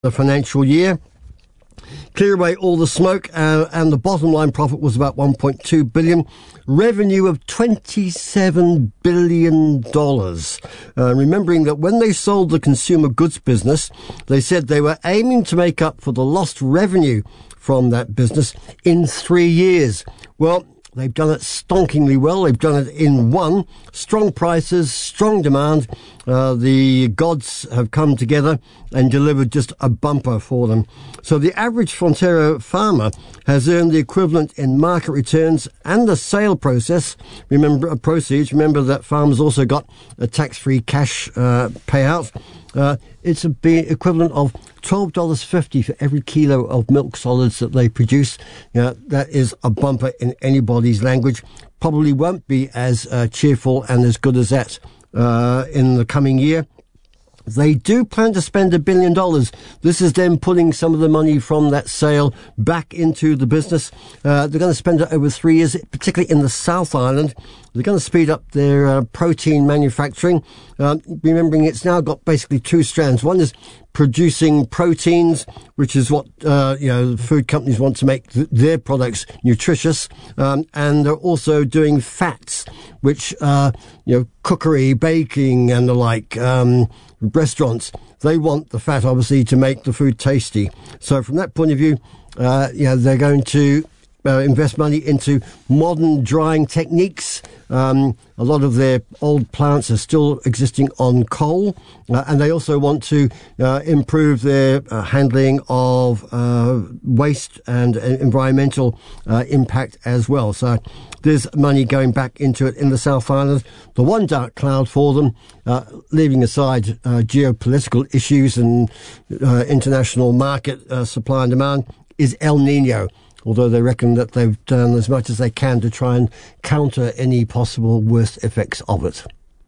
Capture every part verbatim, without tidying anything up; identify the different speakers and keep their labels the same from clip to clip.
Speaker 1: the financial year. Clear away all the smoke, uh, and the bottom line profit was about one point two billion dollars. Revenue of twenty-seven billion dollars. Uh, remembering that when they sold the consumer goods business, they said they were aiming to make up for the lost revenue from that business in three years. Well, they've done it stonkingly well. They've done it in one. Strong prices, strong demand. Uh, the gods have come together and delivered just a bumper for them. So the average Fonterra farmer has earned the equivalent in market returns and the sale process. Remember, uh, proceeds. Remember that farmers also got a tax-free cash uh, payout. Uh, it's a be equivalent of twelve dollars fifty for every kilo of milk solids that they produce. You know, that is a bumper in anybody's language. Probably won't be as uh, cheerful and as good as that uh, in the coming year. They do plan to spend a billion dollars. This is them putting some of the money from that sale back into the business. Uh, they're going to spend it over three years, particularly in the South Island. They're going to speed up their uh, protein manufacturing. Uh, remembering it's now got basically two strands. One is producing proteins, which is what uh, you know food companies want to make th- their products nutritious, um, and they're also doing fats, which uh, you know cookery, baking, and the like. Um, restaurants, they want the fat obviously to make the food tasty. So from that point of view, uh, you know they're going to Uh, invest money into modern drying techniques. Um, a lot of their old plants are still existing on coal, uh, and they also want to uh, improve their uh, handling of uh, waste and uh, environmental uh, impact as well. So there's money going back into it in the South Island. The one dark cloud for them, uh, leaving aside uh, geopolitical issues and uh, international market uh, supply and demand, is El Nino. Although they reckon that they've done as much as they can to try and counter any possible worst effects of it.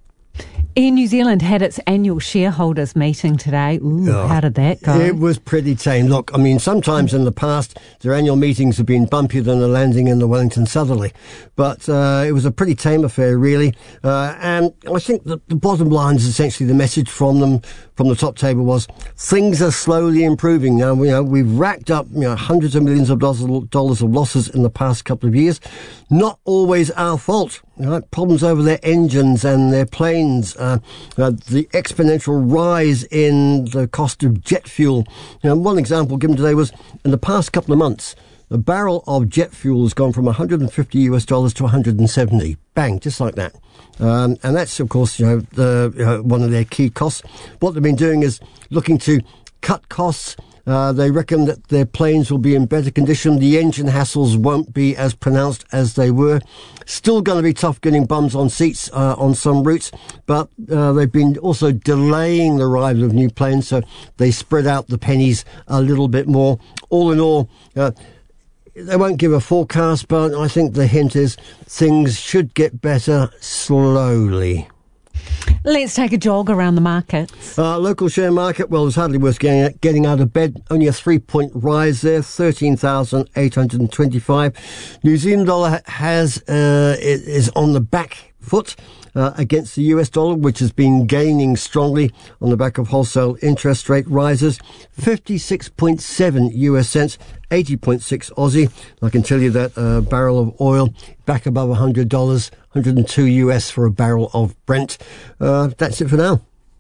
Speaker 2: Air New Zealand had its annual shareholders meeting today. Ooh, oh, how did that go?
Speaker 1: It was pretty tame. Look, I mean, sometimes in the past, their annual meetings have been bumpier than the landing in the Wellington Southerly. But uh, it was a pretty tame affair, really. Uh, and I think that the bottom line is essentially the message from them, from the top table was, things are slowly improving. Now, you know, we've racked up you know, hundreds of millions of dollars of losses in the past couple of years. Not always our fault. You know, problems over their engines and their planes, uh, uh, the exponential rise in the cost of jet fuel. You know, one example given today was in the past couple of months, the barrel of jet fuel has gone from one hundred fifty US dollars to one hundred seventy. Bang, just like that. Um, and that's, of course, you know, the, you know, one of their key costs. What they've been doing is looking to cut costs. Uh, they reckon that their planes will be in better condition. The engine hassles won't be as pronounced as they were. Still going to be tough getting bums on seats uh, on some routes, but uh, they've been also delaying the arrival of new planes, so they spread out the pennies a little bit more. All in all, uh, they won't give a forecast, but I think the hint is things should get better slowly.
Speaker 2: Let's take a jog around the markets.
Speaker 1: Uh, local share market, well, it's hardly worth getting, getting out of bed. Only a three-point rise there, thirteen thousand eight hundred twenty-five. New Zealand dollar has uh, is on the back foot uh, against the U S dollar, which has been gaining strongly on the back of wholesale interest rate rises. fifty-six point seven U S cents, eighty point six Aussie. I can tell you that a barrel of oil back above one hundred dollars, one hundred two U S for a barrel of Brent. Uh, that's it for now.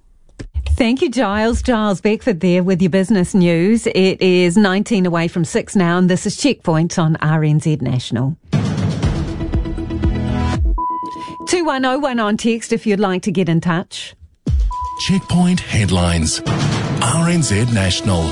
Speaker 2: Thank you, Giles. Giles Beckford there with your business news. It is nineteen away from six now, and this is Checkpoint on R N Z National. two one oh one on text if you'd like to get in touch.
Speaker 3: Checkpoint headlines. R N Z National.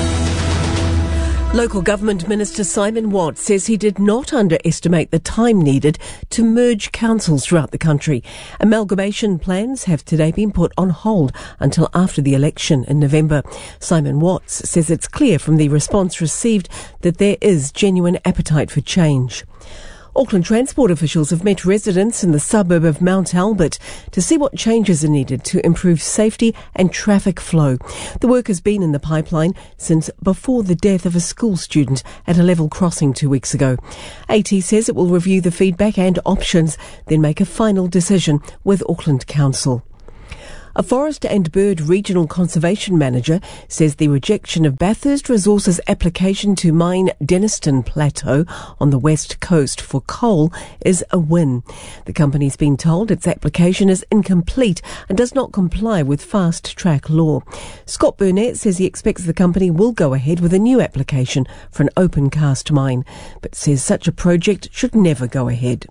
Speaker 4: Local Government Minister Simon Watt says he did not underestimate the time needed to merge councils throughout the country. Amalgamation plans have today been put on hold until after the election in November. Simon Watts says it's clear from the response received that there is genuine appetite for change. Auckland Transport officials have met residents in the suburb of Mount Albert to see what changes are needed to improve safety and traffic flow. The work has been in the pipeline since before the death of a school student at a level crossing two weeks ago. A T says it will review the feedback and options, then make a final decision with Auckland Council. A Forest and Bird Regional Conservation Manager says the rejection of Bathurst Resources' application to mine Denniston Plateau on the west coast for coal is a win. The company's been told its application is incomplete and does not comply with fast-track law. Scott Burnett says he expects the company will go ahead with a new application for an open-cast mine, but says such a project should never go ahead.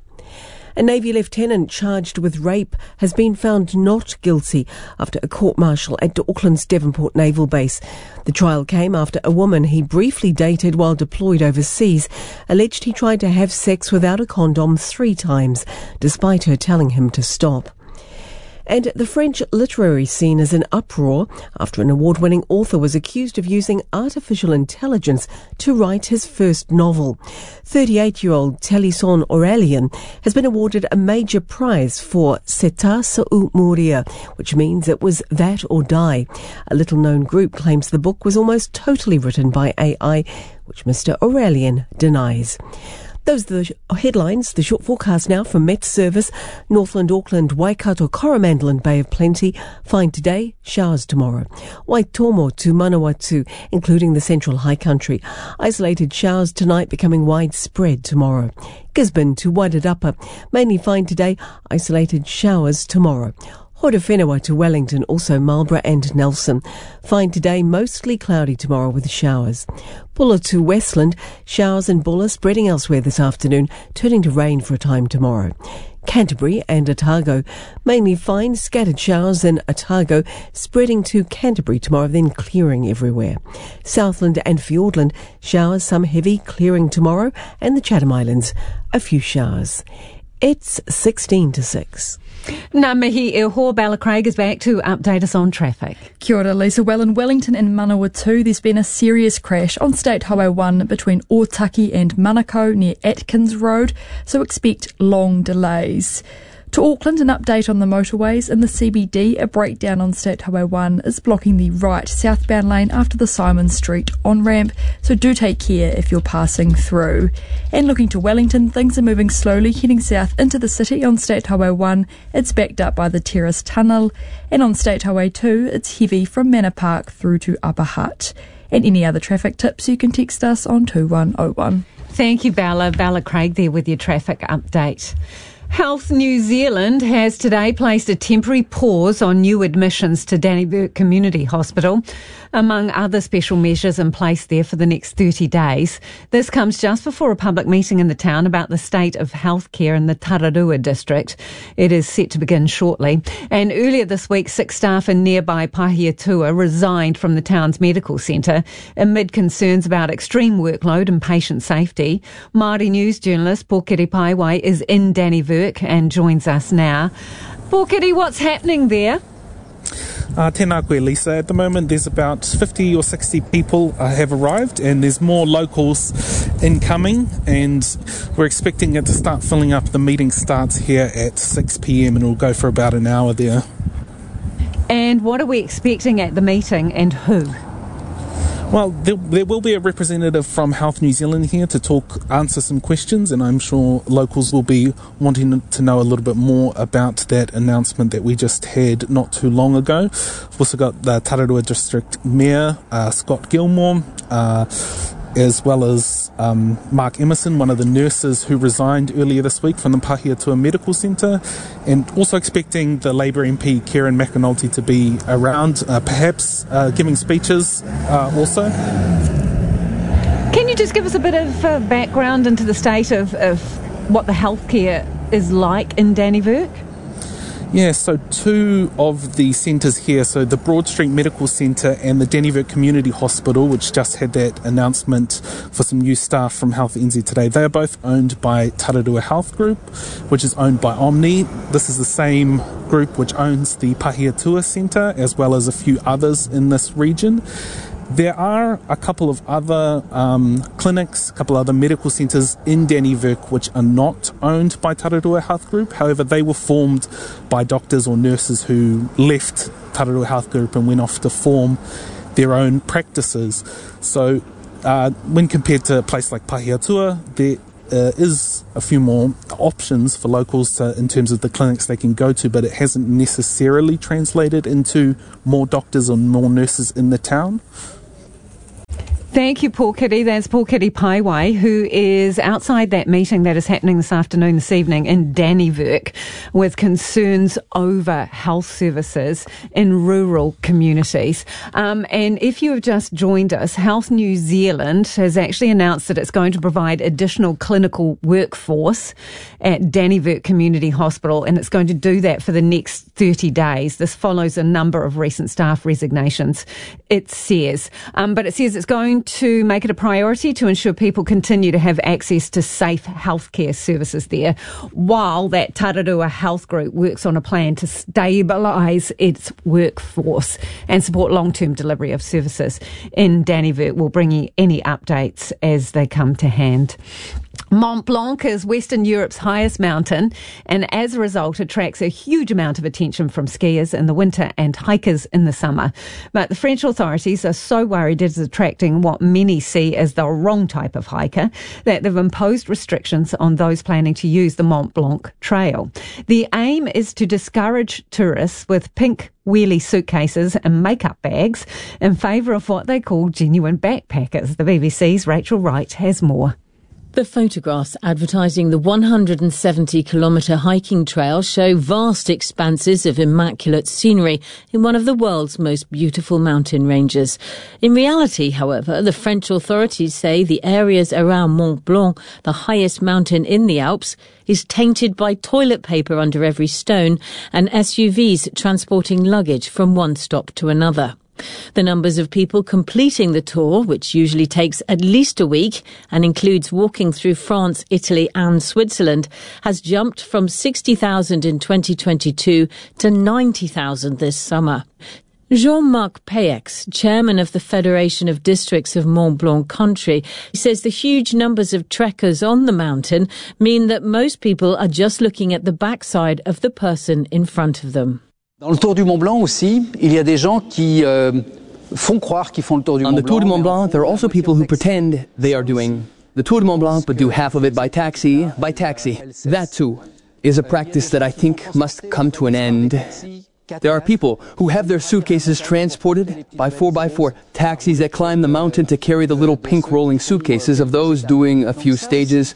Speaker 4: A Navy lieutenant charged with rape has been found not guilty after a court-martial at Auckland's Devonport Naval Base. The trial came after a woman he briefly dated while deployed overseas alleged he tried to have sex without a condom three times, despite her telling him to stop. And the French literary scene is in uproar after an award-winning author was accused of using artificial intelligence to write his first novel. thirty-eight-year-old Télisson Aurélien has been awarded a major prize for C'était ou mourir, which means it was that or die. A little-known group claims the book was almost totally written by A I, which Mister Aurélien denies. Those are the headlines. The short forecast now from Met Service. Northland, Auckland, Waikato, Coromandel and Bay of Plenty. Fine today, showers tomorrow. Waitomo to Manawatu, including the central high country. Isolated showers tonight, becoming widespread tomorrow. Gisborne to Wairarapa, mainly fine today, isolated showers tomorrow. Horowhenua to Wellington, also Marlborough and Nelson. Fine today, mostly cloudy tomorrow with showers. Bulla to Westland, showers in Bulla spreading elsewhere this afternoon, turning to rain for a time tomorrow. Canterbury and Otago, mainly fine, scattered showers in Otago, spreading to Canterbury tomorrow, then clearing everywhere. Southland and Fiordland, showers, some heavy, clearing tomorrow, and the Chatham Islands, a few showers. It's sixteen to six.
Speaker 2: Ngā mihi e ho, Bella Craig is back to update us on traffic.
Speaker 5: Kia ora, Lisa. Well, in Wellington and Manawatu, there's been a serious crash on State Highway one between Otaki and Manukau near Atkins Road, so expect long delays. To Auckland, an update on the motorways. In the C B D, a breakdown on State Highway one is blocking the right southbound lane after the Simon Street on-ramp, so do take care if you're passing through. And looking to Wellington, things are moving slowly, heading south into the city on State Highway one. It's backed up by the Terrace Tunnel, and on State Highway two, it's heavy from Manor Park through to Upper Hutt. And any other traffic tips, you can text us on two one oh one.
Speaker 2: Thank you, Bella. Bella Craig there with your traffic update. Health New Zealand has today placed a temporary pause on new admissions to Danny Burke Community Hospital, among other special measures in place there for the next thirty days. This comes just before a public meeting in the town about the state of healthcare in the Tararua district. It is set to begin shortly. And earlier this week, six staff in nearby Pahiatua resigned from the town's medical centre amid concerns about extreme workload and patient safety. Māori News journalist Pōkere Paiwai is in Danny Burke and joins us now. Pōkere, what's happening there?
Speaker 6: Uh, tēnā koe, Lisa. At the moment, there's about fifty or sixty people uh, have arrived, and there's more locals incoming, and we're expecting it to start filling up. The meeting starts here at six p.m. and it'll go for about an hour there.
Speaker 2: And what are we expecting at the meeting, and who?
Speaker 6: Well, there, there will be a representative from Health New Zealand here to talk, answer some questions, and I'm sure locals will be wanting to know a little bit more about that announcement that we just had not too long ago. We've also got the Tararua District Mayor, uh, Scott Gilmore, uh, as well as um, Mark Emerson, one of the nurses who resigned earlier this week from the Pahiatua Medical Centre, and also expecting the Labour M P Karen McAnulty to be around, uh, perhaps uh, giving speeches uh, also.
Speaker 2: Can you just give us a bit of uh, background into the state of, of what the healthcare is like in Danny Burke?
Speaker 6: Yeah, so two of the centres here, so the Broad Street Medical Centre and the Danny Burke Community Hospital, which just had that announcement for some new staff from Health N Z today, they are both owned by Tararua Health Group, which is owned by Omni. This is the same group which owns the Pahiatua Centre, as well as a few others in this region. There are a couple of other um, clinics, a couple other medical centres in Danny Burke which are not owned by Tararua Health Group. However, they were formed by doctors or nurses who left Tararua Health Group and went off to form their own practices. So uh, when compared to a place like Pahiatua, there uh, is a few more options for locals to, in terms of the clinics they can go to, but it hasn't necessarily translated into more doctors or more nurses in the town.
Speaker 2: Thank you, Paul Kitty. That's Paul Kitty Paiwai, who is outside that meeting that is happening this afternoon, this evening in Dannevirke, with concerns over health services in rural communities. Um, and if you have just joined us, Health New Zealand has actually announced that it's going to provide additional clinical workforce at Dannevirke Community Hospital, and it's going to do that for the next thirty days. This follows a number of recent staff resignations, it says. Um, but it says it's going to make it a priority to ensure people continue to have access to safe healthcare services there, while that Tararua Health Group works on a plan to stabilise its workforce and support long-term delivery of services in Dannevirke. We'll bring you any updates as they come to hand. Mont Blanc is Western Europe's highest mountain, and as a result attracts a huge amount of attention from skiers in the winter and hikers in the summer. But the French authorities are so worried it is attracting what many see as the wrong type of hiker that they've imposed restrictions on those planning to use the Mont Blanc Trail. The aim is to discourage tourists with pink wheelie suitcases and makeup bags in favour of what they call genuine backpackers. The B B C's Rachel Wright has more.
Speaker 7: The photographs advertising the one hundred seventy kilometre hiking trail show vast expanses of immaculate scenery in one of the world's most beautiful mountain ranges. In reality, however, the French authorities say the areas around Mont Blanc, the highest mountain in the Alps, is tainted by toilet paper under every stone and S U Vs transporting luggage from one stop to another. The numbers of people completing the tour, which usually takes at least a week and includes walking through France, Italy and Switzerland, has jumped from sixty thousand in twenty twenty-two to ninety thousand this summer. Jean-Marc Payex, chairman of the Federation of Districts of Mont Blanc Country, says the huge numbers of trekkers on the mountain mean that most people are just looking at the backside of the person in front of them.
Speaker 8: Dans le Tour du Mont Blanc aussi, il y a des gens qui euh, font croire qu'ils font le Tour du Mont Blanc.
Speaker 9: On the Tour du Mont Blanc, there are also people who pretend they are doing the Tour du Mont Blanc, but do half of it by taxi. By taxi. That too is a practice that I think must come to an end. There are people who have their suitcases transported by four by four taxis that climb the mountain to carry the little pink rolling suitcases of those doing a few stages.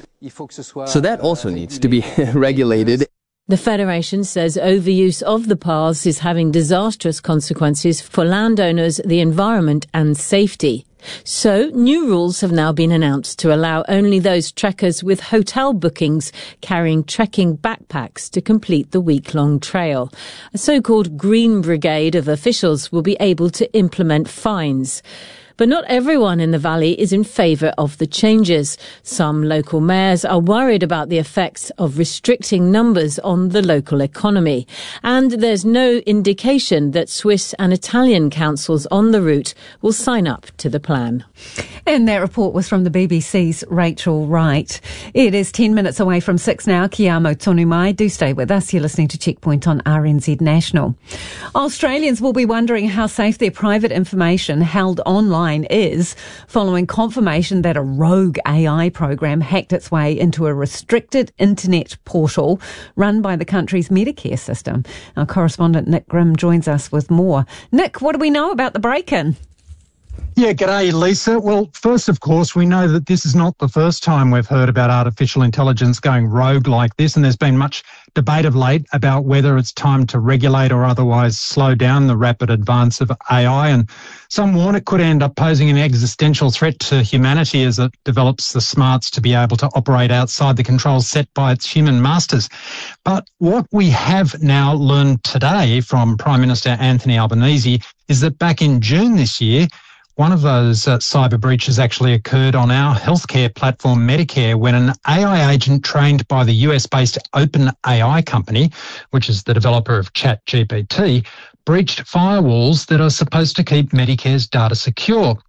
Speaker 9: So that also needs to be regulated.
Speaker 7: The Federation says overuse of the paths is having disastrous consequences for landowners, the environment and safety. So, new rules have now been announced to allow only those trekkers with hotel bookings carrying trekking backpacks to complete the week-long trail. A so-called Green Brigade of officials will be able to implement fines. But not everyone in the valley is in favour of the changes. Some local mayors are worried about the effects of restricting numbers on the local economy. And there's no indication that Swiss and Italian councils on the route will sign up to the plan.
Speaker 2: And that report was from the B B C's Rachel Wright. It is ten minutes away from six now. Kia amo tonu mai. Do stay with us. You're listening to Checkpoint on R N Z National. Australians will be wondering how safe their private information held online is following confirmation that a rogue A I program hacked its way into a restricted internet portal run by the country's Medicare system. Our correspondent Nick Grimm joins us with more. Nick, what do we know about the break-in?
Speaker 10: Yeah, g'day, Lisa. Well, first, of course, we know that this is not the first time we've heard about artificial intelligence going rogue like this, and there's been much debate of late about whether it's time to regulate or otherwise slow down the rapid advance of A I, and some warn it could end up posing an existential threat to humanity as it develops the smarts to be able to operate outside the controls set by its human masters. But what we have now learned today from Prime Minister Anthony Albanese is that back in June this year, one of those uh, cyber breaches actually occurred on our healthcare platform Medicare when an A I agent trained by the U S-based OpenAI company, which is the developer of ChatGPT, breached firewalls that are supposed to keep Medicare's data secure.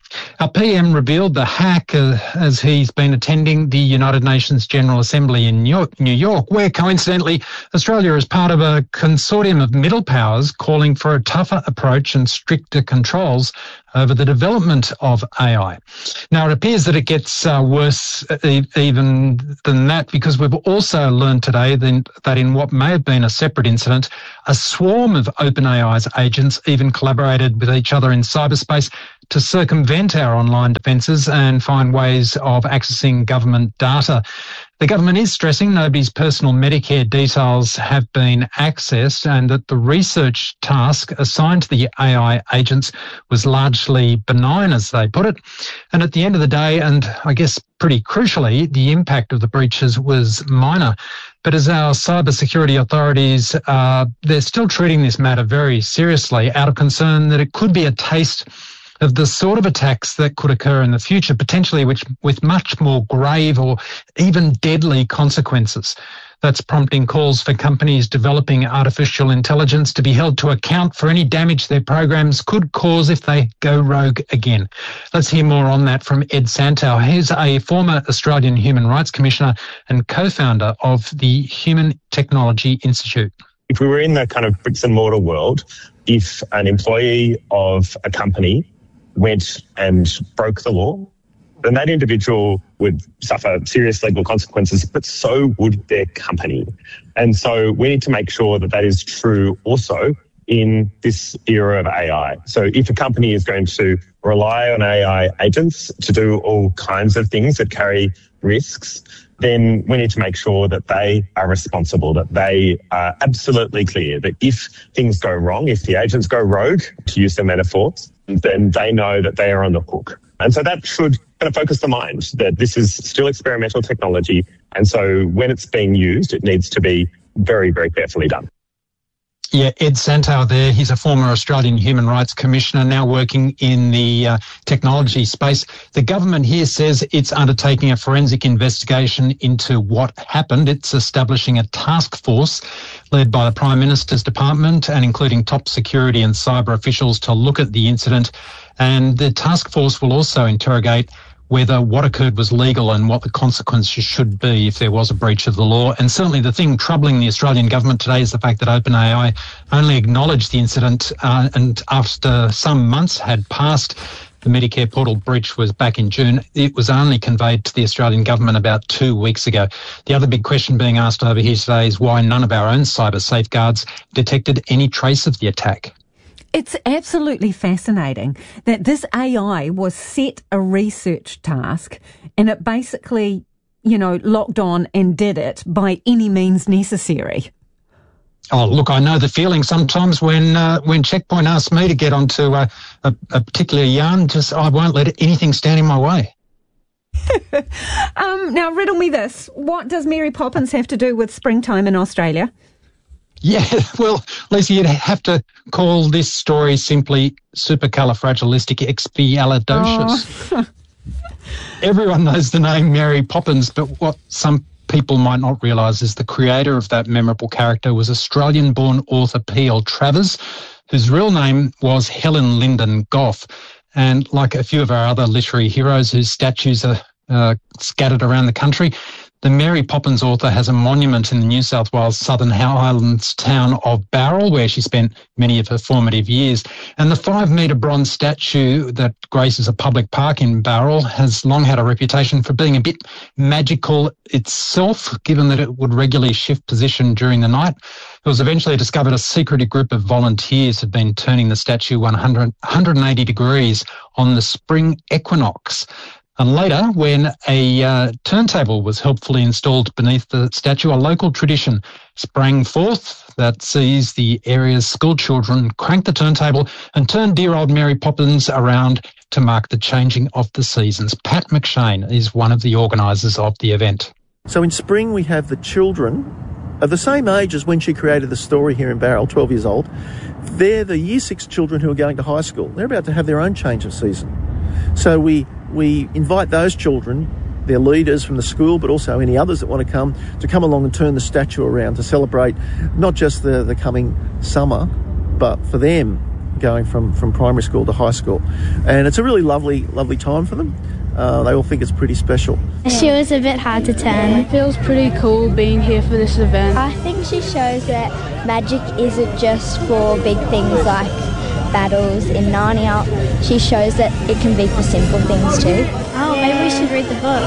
Speaker 10: Our P M revealed the hack uh, as he's been attending the United Nations General Assembly in New York, New York, where coincidentally Australia is part of a consortium of middle powers calling for a tougher approach and stricter controls over the development of A I. Now, it appears that it gets uh, worse e- even than that, because we've also learned today then, that in what may have been a separate incident, a swarm of OpenAI's agents even collaborated with each other in cyberspace to circumvent our online defences and find ways of accessing government data. The government is stressing nobody's personal Medicare details have been accessed, and that the research task assigned to the A I agents was largely benign, as they put it. And at the end of the day, and I guess pretty crucially, the impact of the breaches was minor. But as our cybersecurity authorities, uh, they're still treating this matter very seriously, out of concern that it could be a taste of the sort of attacks that could occur in the future, potentially which, with much more grave or even deadly consequences. That's prompting calls for companies developing artificial intelligence to be held to account for any damage their programs could cause if they go rogue again. Let's hear more on that from Ed Santow. He's a former Australian Human Rights Commissioner and co-founder of the Human Technology Institute.
Speaker 11: If we were in the kind of bricks and mortar world, if an employee of a company went and broke the law, then that individual would suffer serious legal consequences, but so would their company. And so we need to make sure that that is true also in this era of A I. So if a company is going to rely on A I agents to do all kinds of things that carry risks, then we need to make sure that they are responsible, that they are absolutely clear that if things go wrong, if the agents go rogue, to use their metaphors, then they know that they are on the hook. And so that should kind of focus the mind that this is still experimental technology. And so when it's being used, it needs to be very, very carefully done.
Speaker 10: Yeah, Ed Santow there. He's a former Australian Human Rights Commissioner, now working in the uh, technology space. The government here says it's undertaking a forensic investigation into what happened. It's establishing a task force led by the Prime Minister's Department and including top security and cyber officials to look at the incident. And the task force will also interrogate whether what occurred was legal and what the consequences should be if there was a breach of the law. And certainly the thing troubling the Australian government today is the fact that OpenAI only acknowledged the incident uh, and after some months had passed, the Medicare portal breach was back in June. It was only conveyed to the Australian government about two weeks ago. The other big question being asked over here today is why none of our own cyber safeguards detected any trace of the attack.
Speaker 2: It's absolutely fascinating that this A I was set a research task and it basically, you know, locked on and did it by any means necessary.
Speaker 10: Oh, look, I know the feeling sometimes when uh, when Checkpoint asks me to get onto a, a, a particular yarn, just I won't let anything stand in my way.
Speaker 2: um, now, riddle me this. What does Mary Poppins have to do with springtime in Australia?
Speaker 10: Yeah, well, Lisa, you'd have to call this story simply supercalifragilisticexpialidocious. Oh. Everyone knows the name Mary Poppins, but what some people might not realise is the creator of that memorable character was Australian-born author P L Travers, whose real name was Helen Linden Goff. And like a few of our other literary heroes whose statues are uh, scattered around the country, the Mary Poppins author has a monument in the New South Wales Southern Highlands town of Bowral, where she spent many of her formative years. And the five-metre bronze statue that graces a public park in Bowral has long had a reputation for being a bit magical itself, given that it would regularly shift position during the night. It was eventually discovered a secretive group of volunteers had been turning the statue one hundred, one hundred eighty degrees on the spring equinox. And later, when a uh, turntable was helpfully installed beneath the statue, a local tradition sprang forth that sees the area's school children crank the turntable and turn dear old Mary Poppins around to mark the changing of the seasons. Pat McShane is one of the organisers of the event.
Speaker 12: So in spring, we have the children of the same age as when she created the story here in Bowral, twelve years old. They're the year six children who are going to high school. They're about to have their own change of season. So we we invite those children, their leaders from the school, but also any others that want to come, to come along and turn the statue around to celebrate not just the, the coming summer, but for them, going from, from primary school to high school. And it's a really lovely, lovely time for them. Uh, they all think it's pretty special.
Speaker 13: She was a bit hard to turn.
Speaker 14: It feels pretty cool being here for this event.
Speaker 13: I think she shows that magic isn't just for big things like battles in Narnia. She shows that it can be for simple things too.
Speaker 14: Oh, maybe we should read the book.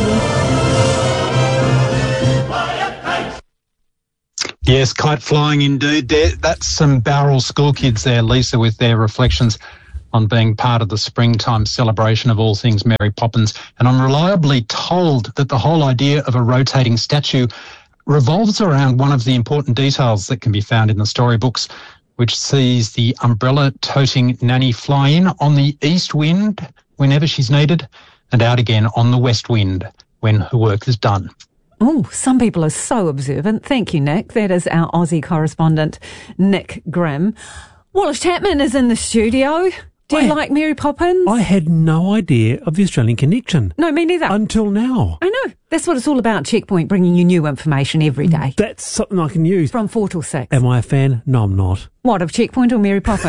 Speaker 13: Maybe.
Speaker 10: Yes, kite flying indeed. There, that's some Bowral school kids there, Lisa, with their reflections on being part of the springtime celebration of all things Mary Poppins. And I'm reliably told that the whole idea of a rotating statue revolves around one of the important details that can be found in the storybooks, which sees the umbrella-toting nanny fly in on the east wind whenever she's needed and out again on the west wind when her work is done.
Speaker 2: Oh, some people are so observant. Thank you, Nick. That is our Aussie correspondent, Nick Grimm. Wallace Chapman is in the studio. Do you I, like Mary Poppins?
Speaker 15: I had no idea of the Australian connection.
Speaker 2: No, me neither.
Speaker 15: Until now.
Speaker 2: I know. That's what it's all about, Checkpoint, bringing you new information every day.
Speaker 15: That's something I can use.
Speaker 2: From four till six.
Speaker 15: Am I a fan? No, I'm not.
Speaker 2: What, of Checkpoint or Mary Poppins?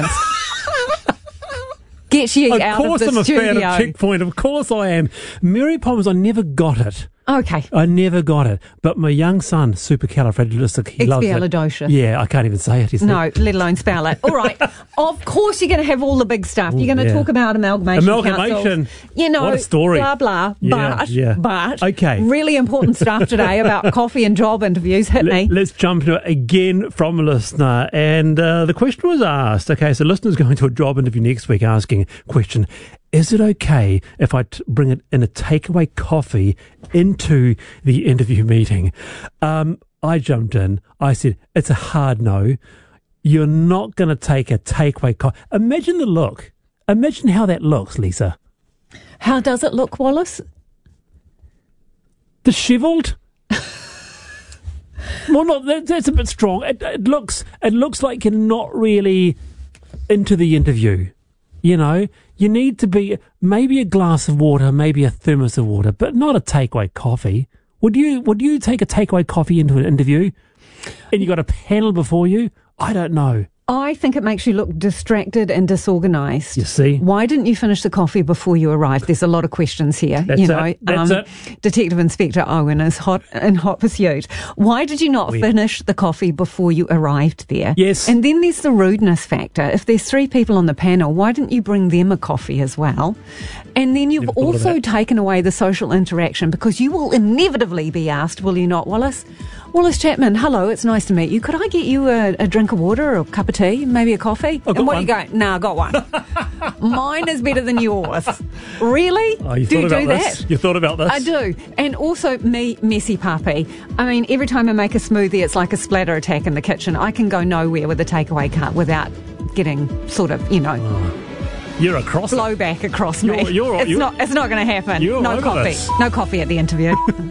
Speaker 2: Get you
Speaker 15: of
Speaker 2: out of the
Speaker 15: I'm
Speaker 2: studio.
Speaker 15: Of course I'm a fan of Checkpoint. Of course I am. Mary Poppins, I never got it.
Speaker 2: Okay.
Speaker 15: I never got it. But my young son, supercalifragilistic, he loves it.
Speaker 2: Expialidocious.
Speaker 15: Yeah, I can't even say it.
Speaker 2: No, let alone spell it. All right. Of course you're going to have all the big stuff. You're going to
Speaker 15: yeah.
Speaker 2: talk about amalgamation
Speaker 15: Amalgamation.
Speaker 2: councils. You know,
Speaker 15: what a story.
Speaker 2: Blah, blah.
Speaker 15: Yeah,
Speaker 2: but,
Speaker 15: yeah.
Speaker 2: but,
Speaker 15: okay.
Speaker 2: really important stuff today about coffee and job interviews. Hit me.
Speaker 15: Let's jump to it again from a listener. And uh, the question was asked. Okay, so listeners going to a job interview next week asking question, is it okay if I t- bring it in a takeaway coffee into the interview meeting? Um, I jumped in. I said, it's a hard no. You're not going to take a takeaway coffee. Imagine the look. Imagine how that looks, Lisa.
Speaker 2: How does it look, Wallace?
Speaker 15: Dishevelled? Well, not that, that's a bit strong. It, it looks. It looks like you're not really into the interview. You know, you need to be maybe a glass of water, maybe a thermos of water, but not a takeaway coffee. Would you? Would you take a takeaway coffee into an interview, and you got a panel before you? I don't know.
Speaker 2: I think it makes you look distracted and disorganised.
Speaker 15: You see?
Speaker 2: Why didn't you finish the coffee before you arrived? There's a lot of questions here.
Speaker 15: That's
Speaker 2: you know,
Speaker 15: it. That's
Speaker 2: um,
Speaker 15: it.
Speaker 2: Detective Inspector Owen is hot in hot pursuit. Why did you not
Speaker 15: Weird.
Speaker 2: finish the coffee before you arrived there?
Speaker 15: Yes.
Speaker 2: And then there's the rudeness factor. If there's three people on the panel, why didn't you bring them a coffee as well? And then you've
Speaker 15: Never thought of
Speaker 2: also
Speaker 15: that.
Speaker 2: taken away the social interaction because you will inevitably be asked, will you not, Wallace? Wallace Chapman, hello, it's nice to meet you. Could I get you a, a drink of water or a cup of tea, maybe a coffee?
Speaker 15: I've got
Speaker 2: and what
Speaker 15: one.
Speaker 2: do you go? No, I got one. Mine is better than yours. Really?
Speaker 15: Oh, you
Speaker 2: do
Speaker 15: thought
Speaker 2: you
Speaker 15: about
Speaker 2: do
Speaker 15: this?
Speaker 2: that?
Speaker 15: You thought about this?
Speaker 2: I do. And also me, messy puppy. I mean, every time I make a smoothie, it's like a splatter attack in the kitchen. I can go nowhere with a takeaway cup without getting sort of, you know...
Speaker 15: Oh. You're across
Speaker 2: blow back across me.
Speaker 15: You're, you're,
Speaker 2: it's
Speaker 15: you're,
Speaker 2: not. It's not going to happen.
Speaker 15: You're
Speaker 2: no
Speaker 15: over
Speaker 2: coffee.
Speaker 15: this.
Speaker 2: No coffee at the interview.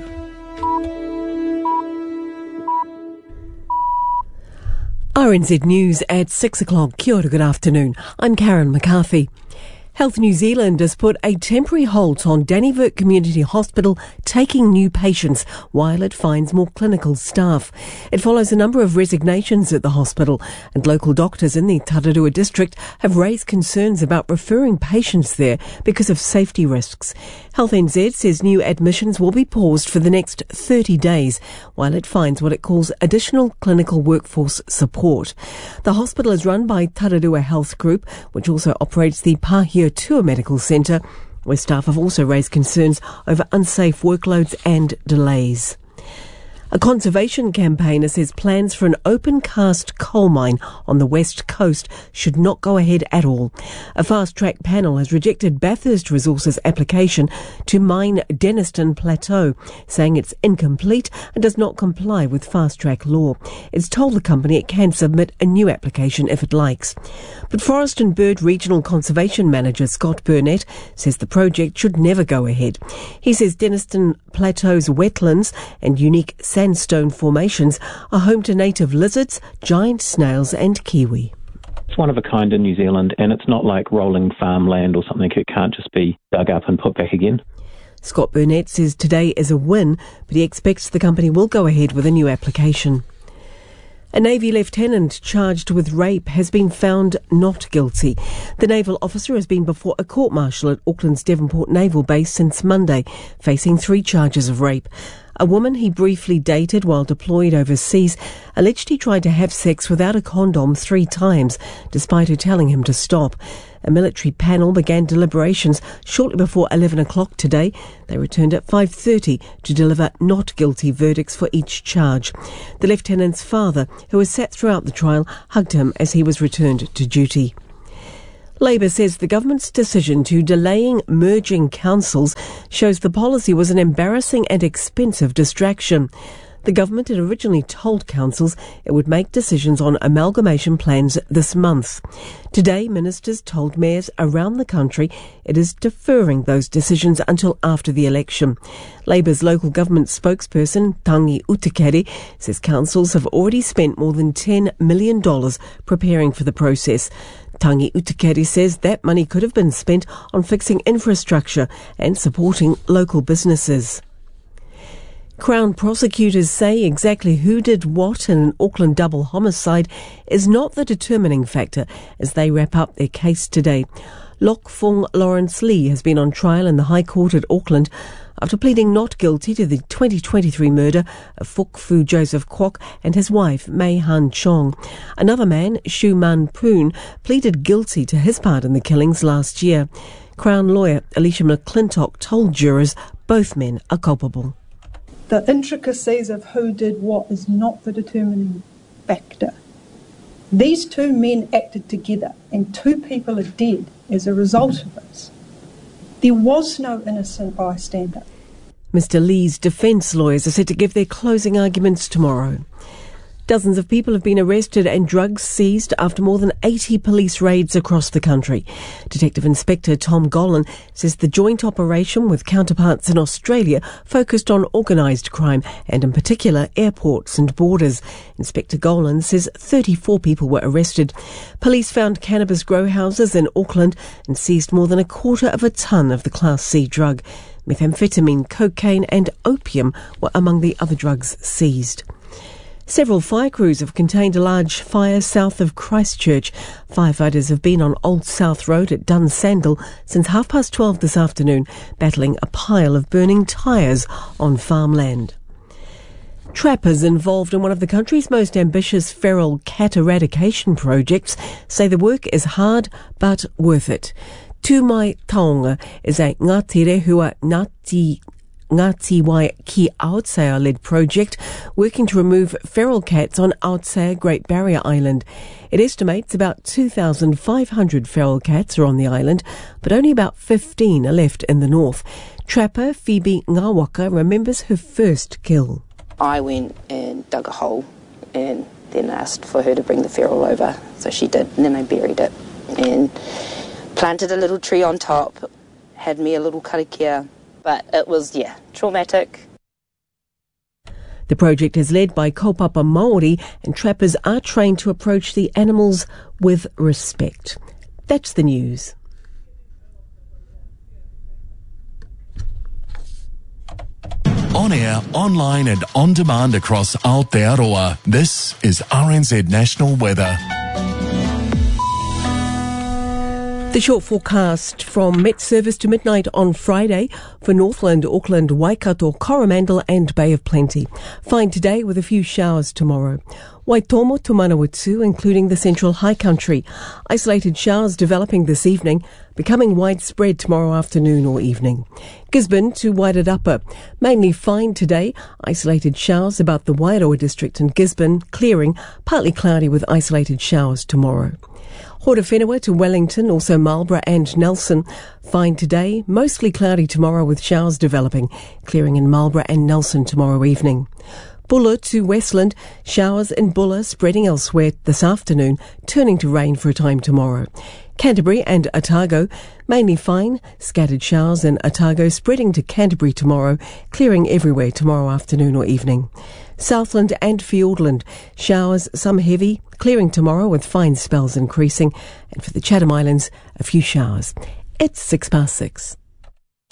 Speaker 4: R N Z News at six o'clock. Kia ora, good afternoon. I'm Karen McCarthy. Health New Zealand has put a temporary halt on Dannevirke Community Hospital taking new patients while it finds more clinical staff. It follows a number of resignations at the hospital, and local doctors in the Tararua district have raised concerns about referring patients there because of safety risks. Health N Z says new admissions will be paused for the next thirty days while it finds what it calls additional clinical workforce support. The hospital is run by Tararua Health Group, which also operates the Pāhia Tua Medical Centre, where staff have also raised concerns over unsafe workloads and delays. A conservation campaigner says plans for an open-cast coal mine on the west coast should not go ahead at all. A fast-track panel has rejected Bathurst Resources' application to mine Denniston Plateau, saying it's incomplete and does not comply with fast-track law. It's told the company it can submit a new application if it likes. But Forest and Bird Regional Conservation Manager Scott Burnett says the project should never go ahead. He says Denniston Plateau's wetlands and unique sandstone formations are home to native lizards, giant snails and kiwi.
Speaker 16: It's one of a kind in New Zealand, and it's not like rolling farmland or something. It can't just be dug up and put back again.
Speaker 4: Scott Burnett says today is a win, but he expects the company will go ahead with a new application. A Navy lieutenant charged with rape has been found not guilty. The naval officer has been before a court-martial at Auckland's Devonport Naval Base since Monday, facing three charges of rape. A woman he briefly dated while deployed overseas alleged he tried to have sex without a condom three times, despite her telling him to stop. A military panel began deliberations shortly before eleven o'clock today. They returned at five thirty to deliver not guilty verdicts for each charge. The lieutenant's father, who has sat throughout the trial, hugged him as he was returned to duty. Labour says the government's decision to delaying merging councils shows the policy was an embarrassing and expensive distraction. The government had originally told councils it would make decisions on amalgamation plans this month. Today, ministers told mayors around the country it is deferring those decisions until after the election. Labour's local government spokesperson, Tangi Utikere, says councils have already spent more than ten million dollars preparing for the process. Tangi Utikere says that money could have been spent on fixing infrastructure and supporting local businesses. Crown prosecutors say exactly who did what in an Auckland double homicide is not the determining factor as they wrap up their case today. Lok Fung Lawrence Lee has been on trial in the High Court at Auckland after pleading not guilty to the twenty twenty-three murder of Fuk Fu Joseph Kwok and his wife Mei Han Chong. Another man, Shu Man Poon, pleaded guilty to his part in the killings last year. Crown lawyer Alicia McClintock told jurors both men are culpable.
Speaker 17: The intricacies of who did what is not the determining factor. These two men acted together and two people are dead as a result of this. There was no innocent bystander.
Speaker 4: Mister Lee's defence lawyers are set to give their closing arguments tomorrow. Dozens of people have been arrested and drugs seized after more than eighty police raids across the country. Detective Inspector Tom Golan says the joint operation with counterparts in Australia focused on organised crime and in particular airports and borders. Inspector Golan says thirty-four people were arrested. Police found cannabis grow houses in Auckland and seized more than a quarter of a tonne of the Class C drug. Methamphetamine, cocaine and opium were among the other drugs seized. Several fire crews have contained a large fire south of Christchurch. Firefighters have been on Old South Road at Dunsandel since half past twelve this afternoon, battling a pile of burning tyres on farmland. Trappers involved in one of the country's most ambitious feral cat eradication projects say the work is hard but worth it. Tūmai Taonga is a Ngāti Rehua Ngāti Ngāti Wai Ki Aotearoa-led project working to remove feral cats on Aotea Great Barrier Island. It estimates about two thousand five hundred feral cats are on the island, but only about fifteen are left in the north. Trapper Phoebe Ngawaka remembers her first kill.
Speaker 18: I went and dug a hole and then asked for her to bring the feral over. So she did, and then I buried it and planted a little tree on top, had me a little karakia. But it was, yeah, traumatic.
Speaker 4: The project is led by kaupapa Māori and trappers are trained to approach the animals with respect. That's the news.
Speaker 3: On air, online and on demand across Aotearoa, this is R N Z National Weather.
Speaker 4: The short forecast from Met Service to midnight on Friday for Northland, Auckland, Waikato, Coromandel and Bay of Plenty. Fine today with a few showers tomorrow. Waitomo to Manawatu, including the central high country. Isolated showers developing this evening, becoming widespread tomorrow afternoon or evening. Gisborne to Wairarapa. Mainly fine today. Isolated showers about the Wairoa district and Gisborne, clearing, partly cloudy with isolated showers tomorrow. Horowhenua to Wellington, also Marlborough and Nelson. Fine today, mostly cloudy tomorrow with showers developing, clearing in Marlborough and Nelson tomorrow evening. Bulla to Westland, showers in Bulla spreading elsewhere this afternoon, turning to rain for a time tomorrow. Canterbury and Otago, mainly fine, scattered showers in Otago spreading to Canterbury tomorrow, clearing everywhere tomorrow afternoon or evening. Southland and Fiordland, showers, some heavy, clearing tomorrow with fine spells increasing. And for the Chatham Islands, a few showers. It's six past six.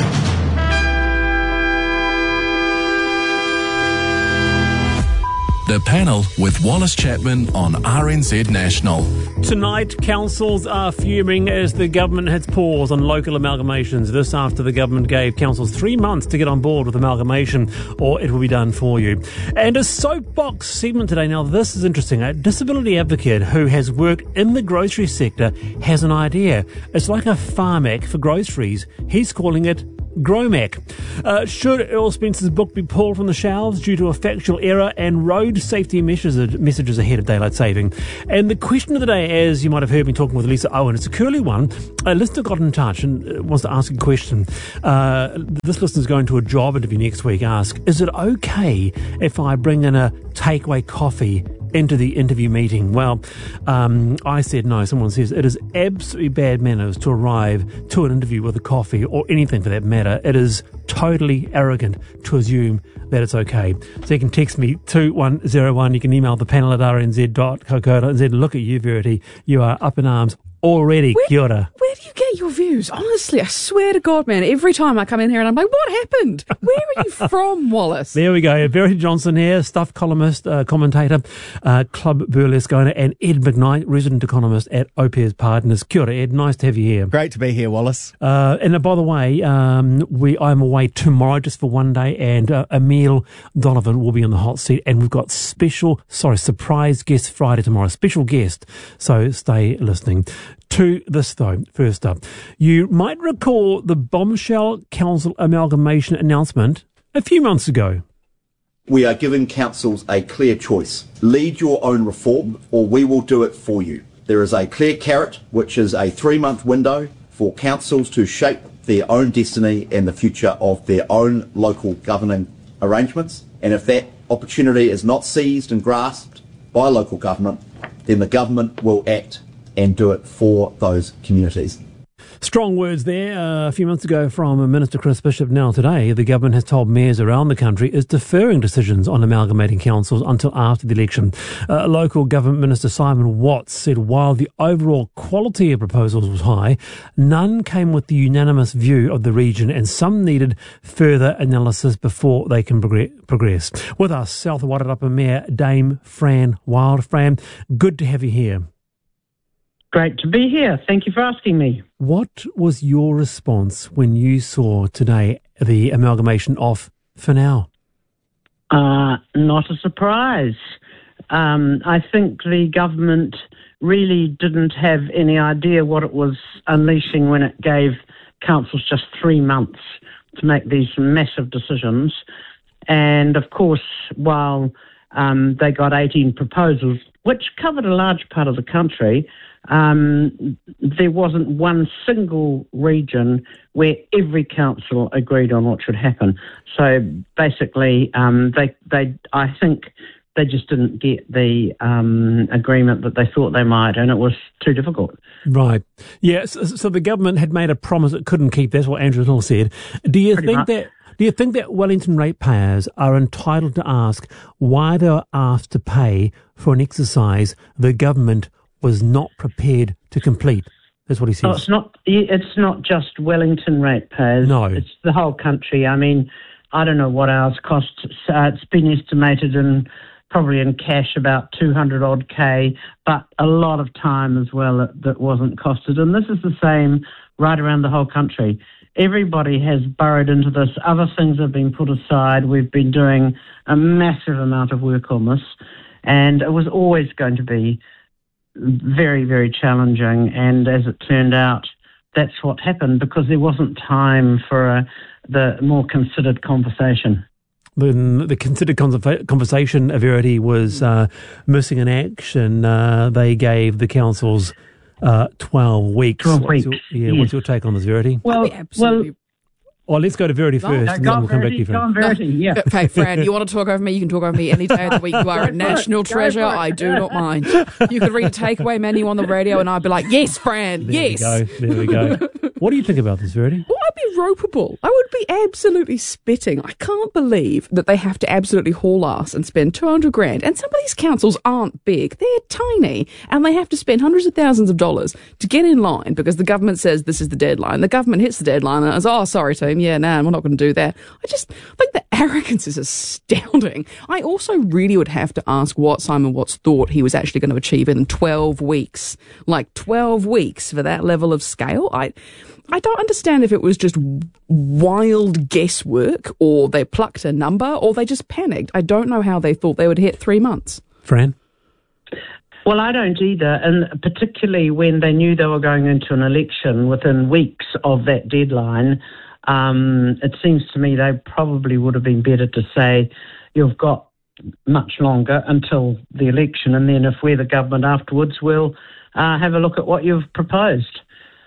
Speaker 3: The The Panel with Wallace Chapman on R N Z National.
Speaker 15: Tonight, councils are fuming as the government hits pause on local amalgamations. This after the government gave councils three months to get on board with amalgamation, or it will be done for you. And a soapbox segment today. Now, this is interesting. A disability advocate who has worked in the grocery sector has an idea. It's like a Pharmac for groceries. He's calling it Gromac. Uh, should Earl Spencer's book be pulled from the shelves due to a factual error and road safety messages, messages ahead of daylight saving? And the question of the day, as you might have heard me talking with Lisa Owen, it's a curly one. A listener got in touch and wants to ask a question. Uh, this listener's going to a job interview next week. Ask, is it okay if I bring in a takeaway coffee into the interview meeting? Well, um, I said no. Someone says it is absolutely bad manners to arrive to an interview with a coffee or anything for that matter. It is totally arrogant to assume that it's okay. So you can text me two one zero one. You can email the panel at r n z dot co dot n z. Look at you, Verity. You are up in arms already.
Speaker 19: Where,
Speaker 15: Kia ora.
Speaker 19: Where do you get your views? Honestly, I swear to God, man, every time I come in here and I'm like, what happened? Where are you from, Wallace?
Speaker 15: There we go. Verity Johnson here, stuff columnist, uh, commentator, uh, club burlesque owner, and Ed McKnight, resident economist at O P S Partners. Kia ora, Ed. Nice to have you here.
Speaker 20: Great to be here, Wallace.
Speaker 15: Uh, and uh, by the way, um, we I'm away tomorrow just for one day, and uh, Emile Donovan will be on the hot seat, and we've got special, sorry, surprise guest Friday tomorrow, special guest. So stay listening. To this, though, first up, you might recall the bombshell council amalgamation announcement a few months ago.
Speaker 21: We are giving councils a clear choice. Lead your own reform, or we will do it for you. There is a clear carrot, which is a three-month window for councils to shape their own destiny and the future of their own local governing arrangements. And if that opportunity is not seized and grasped by local government, then the government will act and do it for those communities.
Speaker 15: Strong words there. Uh, a few months ago from Minister Chris Bishop. Now today, the government has told mayors around the country is deferring decisions on amalgamating councils until after the election. Uh, local government Minister Simon Watts said while the overall quality of proposals was high, none came with the unanimous view of the region and some needed further analysis before they can progress. With us, South Wairarapa Mayor Dame Fran Wild. Fran, good to have you here.
Speaker 22: Great to be here. Thank you for asking me.
Speaker 15: What was your response when you saw today the amalgamation of Whanau?
Speaker 22: Uh, not a surprise. Um, I think the government really didn't have any idea what it was unleashing when it gave councils just three months to make these massive decisions. And of course, while um, they got eighteen proposals, which covered a large part of the country, Um, there wasn't one single region where every council agreed on what should happen. So basically, um, they, they, I think they just didn't get the um, agreement that they thought they might, and it was too difficult.
Speaker 15: Right. Yeah. So, so the government had made a promise it couldn't keep. That's what Andrew Hill said. Do you
Speaker 22: Pretty
Speaker 15: think
Speaker 22: much.
Speaker 15: that? Do you think that Wellington ratepayers are entitled to ask why they were asked to pay for an exercise the government was not prepared to complete? That's what he says.
Speaker 22: Oh, it's not. It's not just Wellington ratepayers.
Speaker 15: No,
Speaker 22: it's the whole country. I mean, I don't know what ours costs. Uh, it's been estimated in probably in cash about two hundred odd k, but a lot of time as well that, that wasn't costed. And this is the same right around the whole country. Everybody has burrowed into this. Other things have been put aside. We've been doing a massive amount of work on this, and it was always going to be very, very challenging. And as it turned out, that's what happened because there wasn't time for a, the more considered conversation.
Speaker 15: The, the considered conversation, Verity, was uh, missing in action. Uh, they gave the councils uh, twelve weeks.
Speaker 22: twelve
Speaker 15: what's
Speaker 22: weeks.
Speaker 15: Your, yeah,
Speaker 22: Yes.
Speaker 15: What's your take on this, Verity?
Speaker 22: Well, well.
Speaker 15: Oh, let's go to Verity
Speaker 22: No,
Speaker 15: first,
Speaker 22: no,
Speaker 15: and
Speaker 22: go
Speaker 15: then
Speaker 22: on,
Speaker 15: we'll come back to you.
Speaker 22: Verity, go on,
Speaker 15: Fran.
Speaker 22: Verity, yeah.
Speaker 19: Okay, Fran, you want to talk over me? You can talk over me any day of the week. You are a national treasure. I do not mind. You could read a takeaway menu on the radio and I'd be like, yes, Fran,
Speaker 15: There
Speaker 19: yes.
Speaker 15: we go. There we go. What do you think about this, Verity?
Speaker 19: Well, I'd be ropeable. I would be absolutely spitting. I can't believe that they have to absolutely haul ass and spend two hundred grand. And some of these councils aren't big. They're tiny. And they have to spend hundreds of thousands of dollars to get in line because the government says this is the deadline. The government hits the deadline and says, oh, sorry, team. Yeah, no, nah, we're not going to do that. I just think the arrogance is astounding. I also really would have to ask what Simon Watts thought he was actually going to achieve in twelve weeks. Like twelve weeks for that level of scale? I I don't understand if it was just wild guesswork, or they plucked a number, or they just panicked. I don't know how they thought they would hit three months.
Speaker 15: Fran?
Speaker 22: Well, I don't either, and particularly when they knew they were going into an election within weeks of that deadline, um, it seems to me they probably would have been better to say, you've got much longer until the election, and then if we're the government afterwards, we'll uh, have a look at what you've proposed.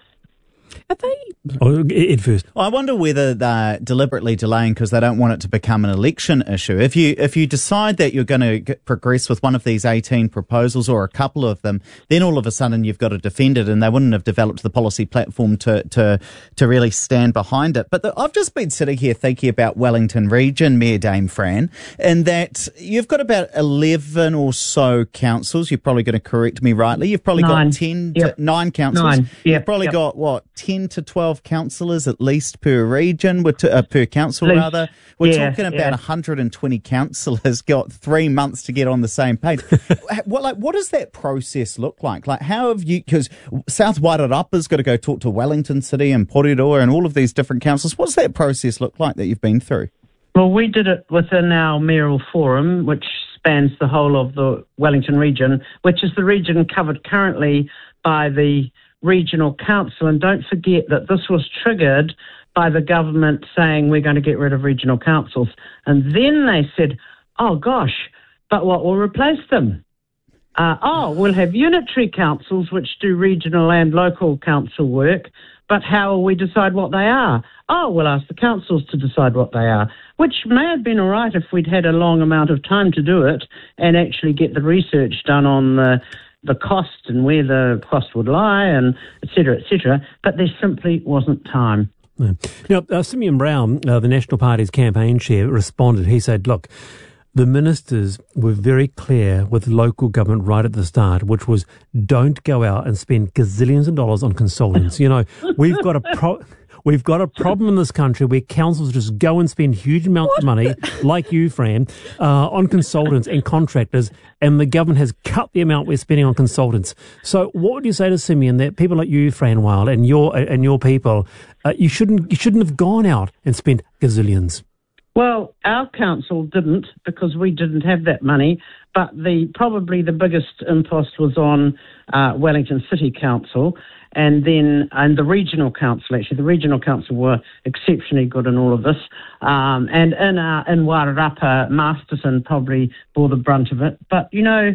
Speaker 19: Are they?
Speaker 15: Oh, Ed first.
Speaker 1: I wonder whether they're deliberately delaying because they don't want it to become an election issue. If you if you decide that you're going to get, progress with one of these eighteen proposals or a couple of them, then all of a sudden you've got to defend it, and they wouldn't have developed the policy platform to to to really stand behind it. But the, I've just been sitting here thinking about Wellington Region, Mayor Dame Fran, and that you've got about eleven or so councils. You're probably going to correct me rightly. You've probably
Speaker 22: Nine.
Speaker 1: got ten,
Speaker 22: Yep.
Speaker 1: to, nine councils.
Speaker 22: Nine.
Speaker 1: You've
Speaker 22: Yep.
Speaker 1: probably
Speaker 22: Yep.
Speaker 1: got what ten to twelve councillors at least per region, with uh, per council
Speaker 22: Least.
Speaker 1: rather. We're
Speaker 22: Yeah,
Speaker 1: talking about
Speaker 22: yeah.
Speaker 1: one hundred twenty councillors got three months to get on the same page. what like what does that process look like? Like how have you? Because South Wairarapa's got to go talk to Wellington City and Porirua and all of these different councils. What's that process look like that you've been through?
Speaker 22: Well, we did it within our mayoral forum, which spans the whole of the Wellington region, which is the region covered currently by the regional council. And don't forget that this was triggered by the government saying we're going to get rid of regional councils. And then they said, oh gosh, but what will replace them? Uh, oh, we'll have unitary councils which do regional and local council work, but how will we decide what they are? Oh, we'll ask the councils to decide what they are, which may have been all right if we'd had a long amount of time to do it and actually get the research done on the the cost and where the cost would lie, and et cetera, et cetera. But there simply wasn't time.
Speaker 15: Yeah. Now, uh, Simeon Brown, uh, the National Party's campaign chair, responded. He said, look, the ministers were very clear with local government right at the start, which was don't go out and spend gazillions of dollars on consultants. You know, we've got a pro... We've got a problem in this country where councils just go and spend huge amounts what? of money, like you, Fran, uh, on consultants and contractors, and the government has cut the amount we're spending on consultants. So, what would you say to Simeon that people like you, Fran Wild, and your and your people, uh, you shouldn't you shouldn't have gone out and spent gazillions?
Speaker 22: Well, our council didn't because we didn't have that money, but the probably the biggest impost was on uh, Wellington City Council. And then, and the regional council, actually, the regional council were exceptionally good in all of this. Um, and in, uh, in Wairarapa, Masterton probably bore the brunt of it. But, you know,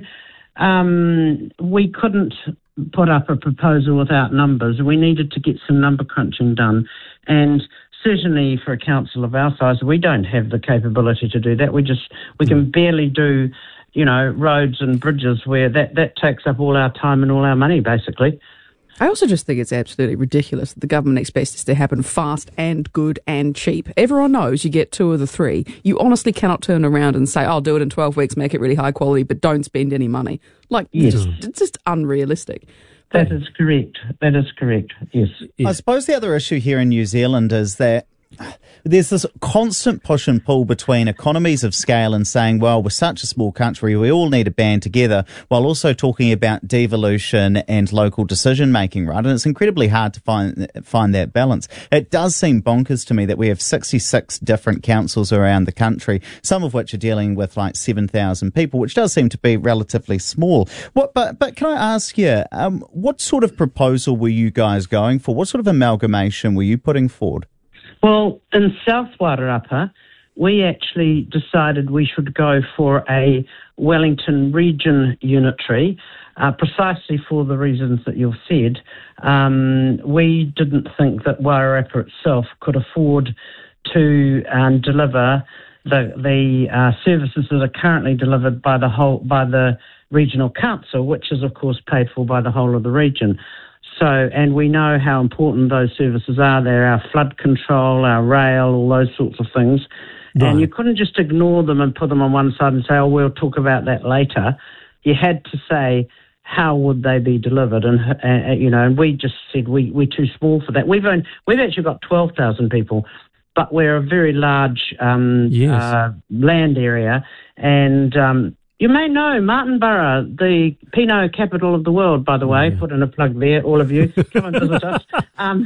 Speaker 22: um, we couldn't put up a proposal without numbers. We needed to get some number crunching done. And certainly for a council of our size, we don't have the capability to do that. We just, we can barely do, you know, roads and bridges where that, that takes up all our time and all our money, basically.
Speaker 19: I also just think it's absolutely ridiculous that the government expects this to happen fast and good and cheap. Everyone knows you get two of the three. You honestly cannot turn around and say, I'll do it in twelve weeks, make it really high quality, but don't spend any money. Like, yes. it's, it's just unrealistic.
Speaker 22: That but, is correct. That is correct, yes.
Speaker 1: yes. I suppose the other issue here in New Zealand is that there's this constant push and pull between economies of scale and saying, well, we're such a small country, we all need to band together, while also talking about devolution and local decision making, right? And it's incredibly hard to find find that balance. It does seem bonkers to me that we have sixty-six different councils around the country, some of which are dealing with like seven thousand people, which does seem to be relatively small. What, but, but can I ask you, um, what sort of proposal were you guys going for? What sort of amalgamation were you putting forward?
Speaker 22: Well, in South Wairarapa, we actually decided we should go for a Wellington Region unitary, uh, precisely for the reasons that you've said. Um, we didn't think that Wairarapa itself could afford to um, deliver the the uh, services that are currently delivered by the whole by the regional council, which is of course paid for by the whole of the region. So, and we know how important those services are. They're our flood control, our rail, all those sorts of things. Right. And you couldn't just ignore them and put them on one side and say, oh, we'll talk about that later. You had to say, how would they be delivered? And, uh, you know, and we just said we, we're too small for that. We've, owned, we've actually got twelve thousand people but we're a very large um,
Speaker 15: Yes.
Speaker 22: uh, land area. And um, you may know Martinborough, the Pinot capital of the world, by the way.
Speaker 15: Yeah.
Speaker 22: Put in a plug there, all of you. Come and visit us. Um,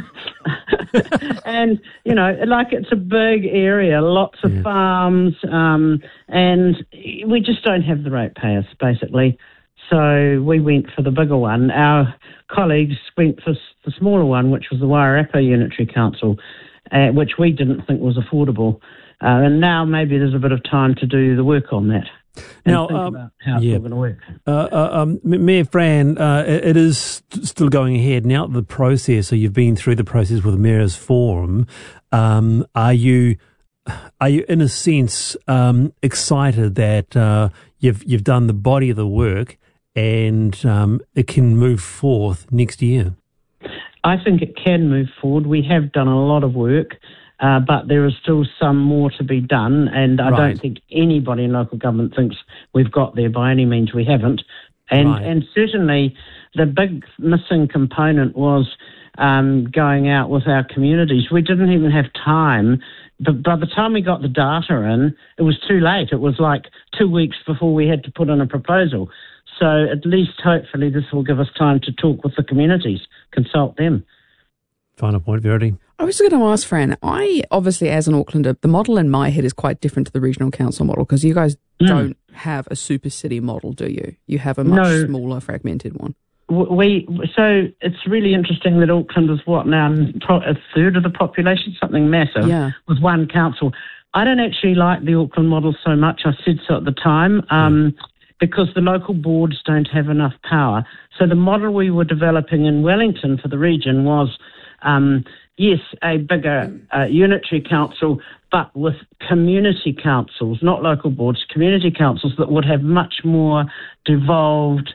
Speaker 22: and, you know, like it's a big area, lots of
Speaker 15: Yeah.
Speaker 22: farms, um, and we just don't have the ratepayers, basically. So we went for the bigger one. Our colleagues went for s- the smaller one, which was the Wairarapa Unitary Council, uh, which we didn't think was affordable. Uh, and now maybe there's a bit of time to do the work on that. And
Speaker 15: Now,
Speaker 22: think
Speaker 15: um,
Speaker 22: about how
Speaker 15: yeah.
Speaker 22: it's all going to work.
Speaker 15: Uh, uh, um, M- Mayor Fran, uh, it, it is st- still going ahead now. The process, so you've been through the process with the Mayor's Forum. Um, are you, are you in a sense um, excited that uh, you've you've done the body of the work and um, it can move forth next year?
Speaker 22: I think it can move forward. We have done a lot of work, uh, but there is still some more to be done, and I
Speaker 15: Right.
Speaker 22: don't think anybody in local government thinks we've got there. By any means, we haven't. And
Speaker 15: Right.
Speaker 22: and certainly the big missing component was um, going out with our communities. We didn't even have time. But by the time we got the data in, it was too late. It was like two weeks before we had to put in a proposal. So at least hopefully this will give us time to talk with the communities, consult them.
Speaker 15: Final point, Verity.
Speaker 19: I was going to ask, Fran, I obviously, as an Aucklander, the model in my head is quite different to the regional council model because you guys
Speaker 22: Mm.
Speaker 19: don't have a super city model, do you? You have a much
Speaker 22: No.
Speaker 19: smaller, fragmented one.
Speaker 22: We so it's really interesting that Auckland is what now a third of the population, something massive,
Speaker 19: Yeah.
Speaker 22: with one council. I don't actually like the Auckland model so much. I said so at the time. Um, Because the local boards don't have enough power. So the model we were developing in Wellington for the region was, um, yes, a bigger uh, unitary council, but with community councils, not local boards, community councils that would have much more devolved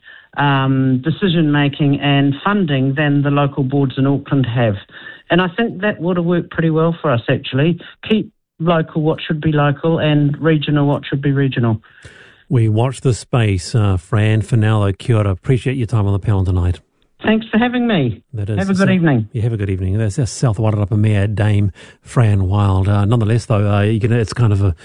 Speaker 22: um, decision-making and funding than the local boards in Auckland have. And I think that would have worked pretty well for us, actually. Keep local what should be local and regional what should be regional.
Speaker 15: We watch the space, uh, Fran. For now, though, kia ora. Appreciate your time on the panel tonight.
Speaker 22: Thanks for having me.
Speaker 15: That is
Speaker 22: Have a good
Speaker 15: South-
Speaker 22: evening.
Speaker 15: Yeah, have a good evening. That's, that's South Wairarapa Mayor Dame Fran Wild. Uh, nonetheless, though, uh, you can, it's kind of a,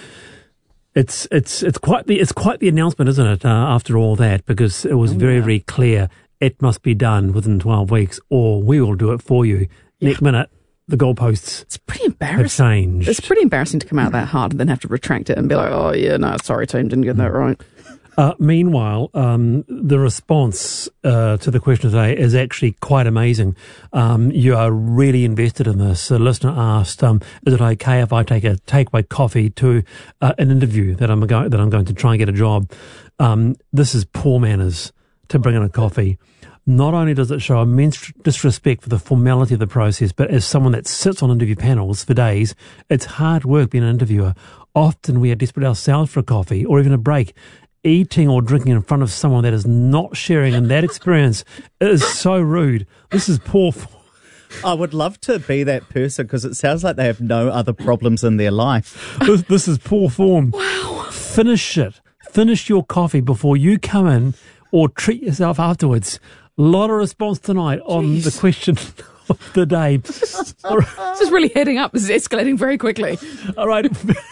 Speaker 15: it's it's it's quite the it's quite the announcement, isn't it? Uh, after all that, because it was
Speaker 22: Oh,
Speaker 15: very
Speaker 22: yeah.
Speaker 15: very clear it must be done within twelve weeks, or we will do it for you. Next minute, the goalposts
Speaker 19: It's pretty
Speaker 15: have
Speaker 19: embarrassing.
Speaker 15: changed.
Speaker 19: It's pretty embarrassing to come out that hard and then have to retract it and be like, oh, yeah, no, sorry, team, didn't get that right.
Speaker 15: Uh, meanwhile, um, the response uh, to the question today is actually quite amazing. Um, you are really invested in this. A listener asked, um, "Is it okay if I take a takeaway coffee to uh, an interview that I'm going that I'm going to try and get a job?" Um, this is poor manners to bring in a coffee. Not only does it show immense disrespect for the formality of the process, but as someone that sits on interview panels for days, it's hard work being an interviewer. Often we are desperate ourselves for a coffee or even a break. Eating or drinking in front of someone that is not sharing in that experience is so rude. This is poor form.
Speaker 1: I would love to be that person because it sounds like they have no other problems in their life.
Speaker 15: This, this is poor form. Wow. Finish it. Finish your coffee before you come in or treat yourself afterwards. A lot of response tonight on the question of the day. All right.
Speaker 19: This is really heading up. This is escalating very quickly.
Speaker 15: All right.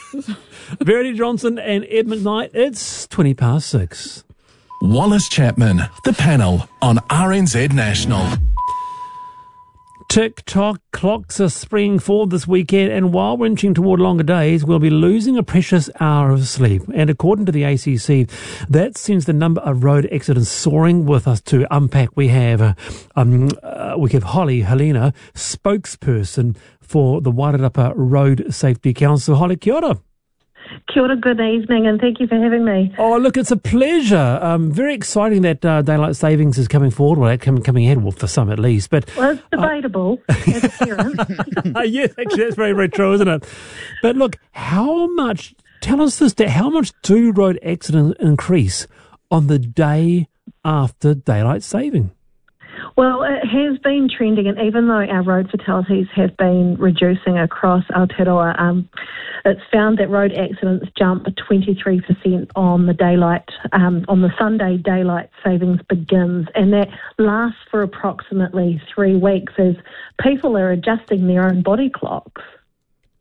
Speaker 15: Verity Johnson and Ed McKnight, it's twenty past six.
Speaker 3: Wallace Chapman, the panel on R N Z National.
Speaker 15: Tick-tock clocks are springing forward this weekend, and while we're inching toward longer days, we'll be losing a precious hour of sleep. And according to the A C C, that sends the number of road accidents soaring. With us to unpack, we have uh, um, uh, we have Holly Helena, spokesperson for the Wairarapa Road Safety Council. Holly, kia ora.
Speaker 5: Kia ora, good evening, and thank you for having me.
Speaker 15: Oh, look, it's a pleasure. Um, very exciting that uh, daylight savings is coming forward, well, coming, coming ahead, well, for some at least. But
Speaker 5: Well, it's debatable as a parent.
Speaker 15: uh, yes, actually, that's very, very true, isn't it? But look, how much, tell us this, how much do road accidents increase on the day after daylight saving?
Speaker 5: Well, it has been trending, and even though our road fatalities have been reducing across Aotearoa, um, it's found that road accidents jump twenty-three percent on the daylight, um, on the Sunday daylight savings begins, and that lasts for approximately three weeks as people are adjusting their own body clocks.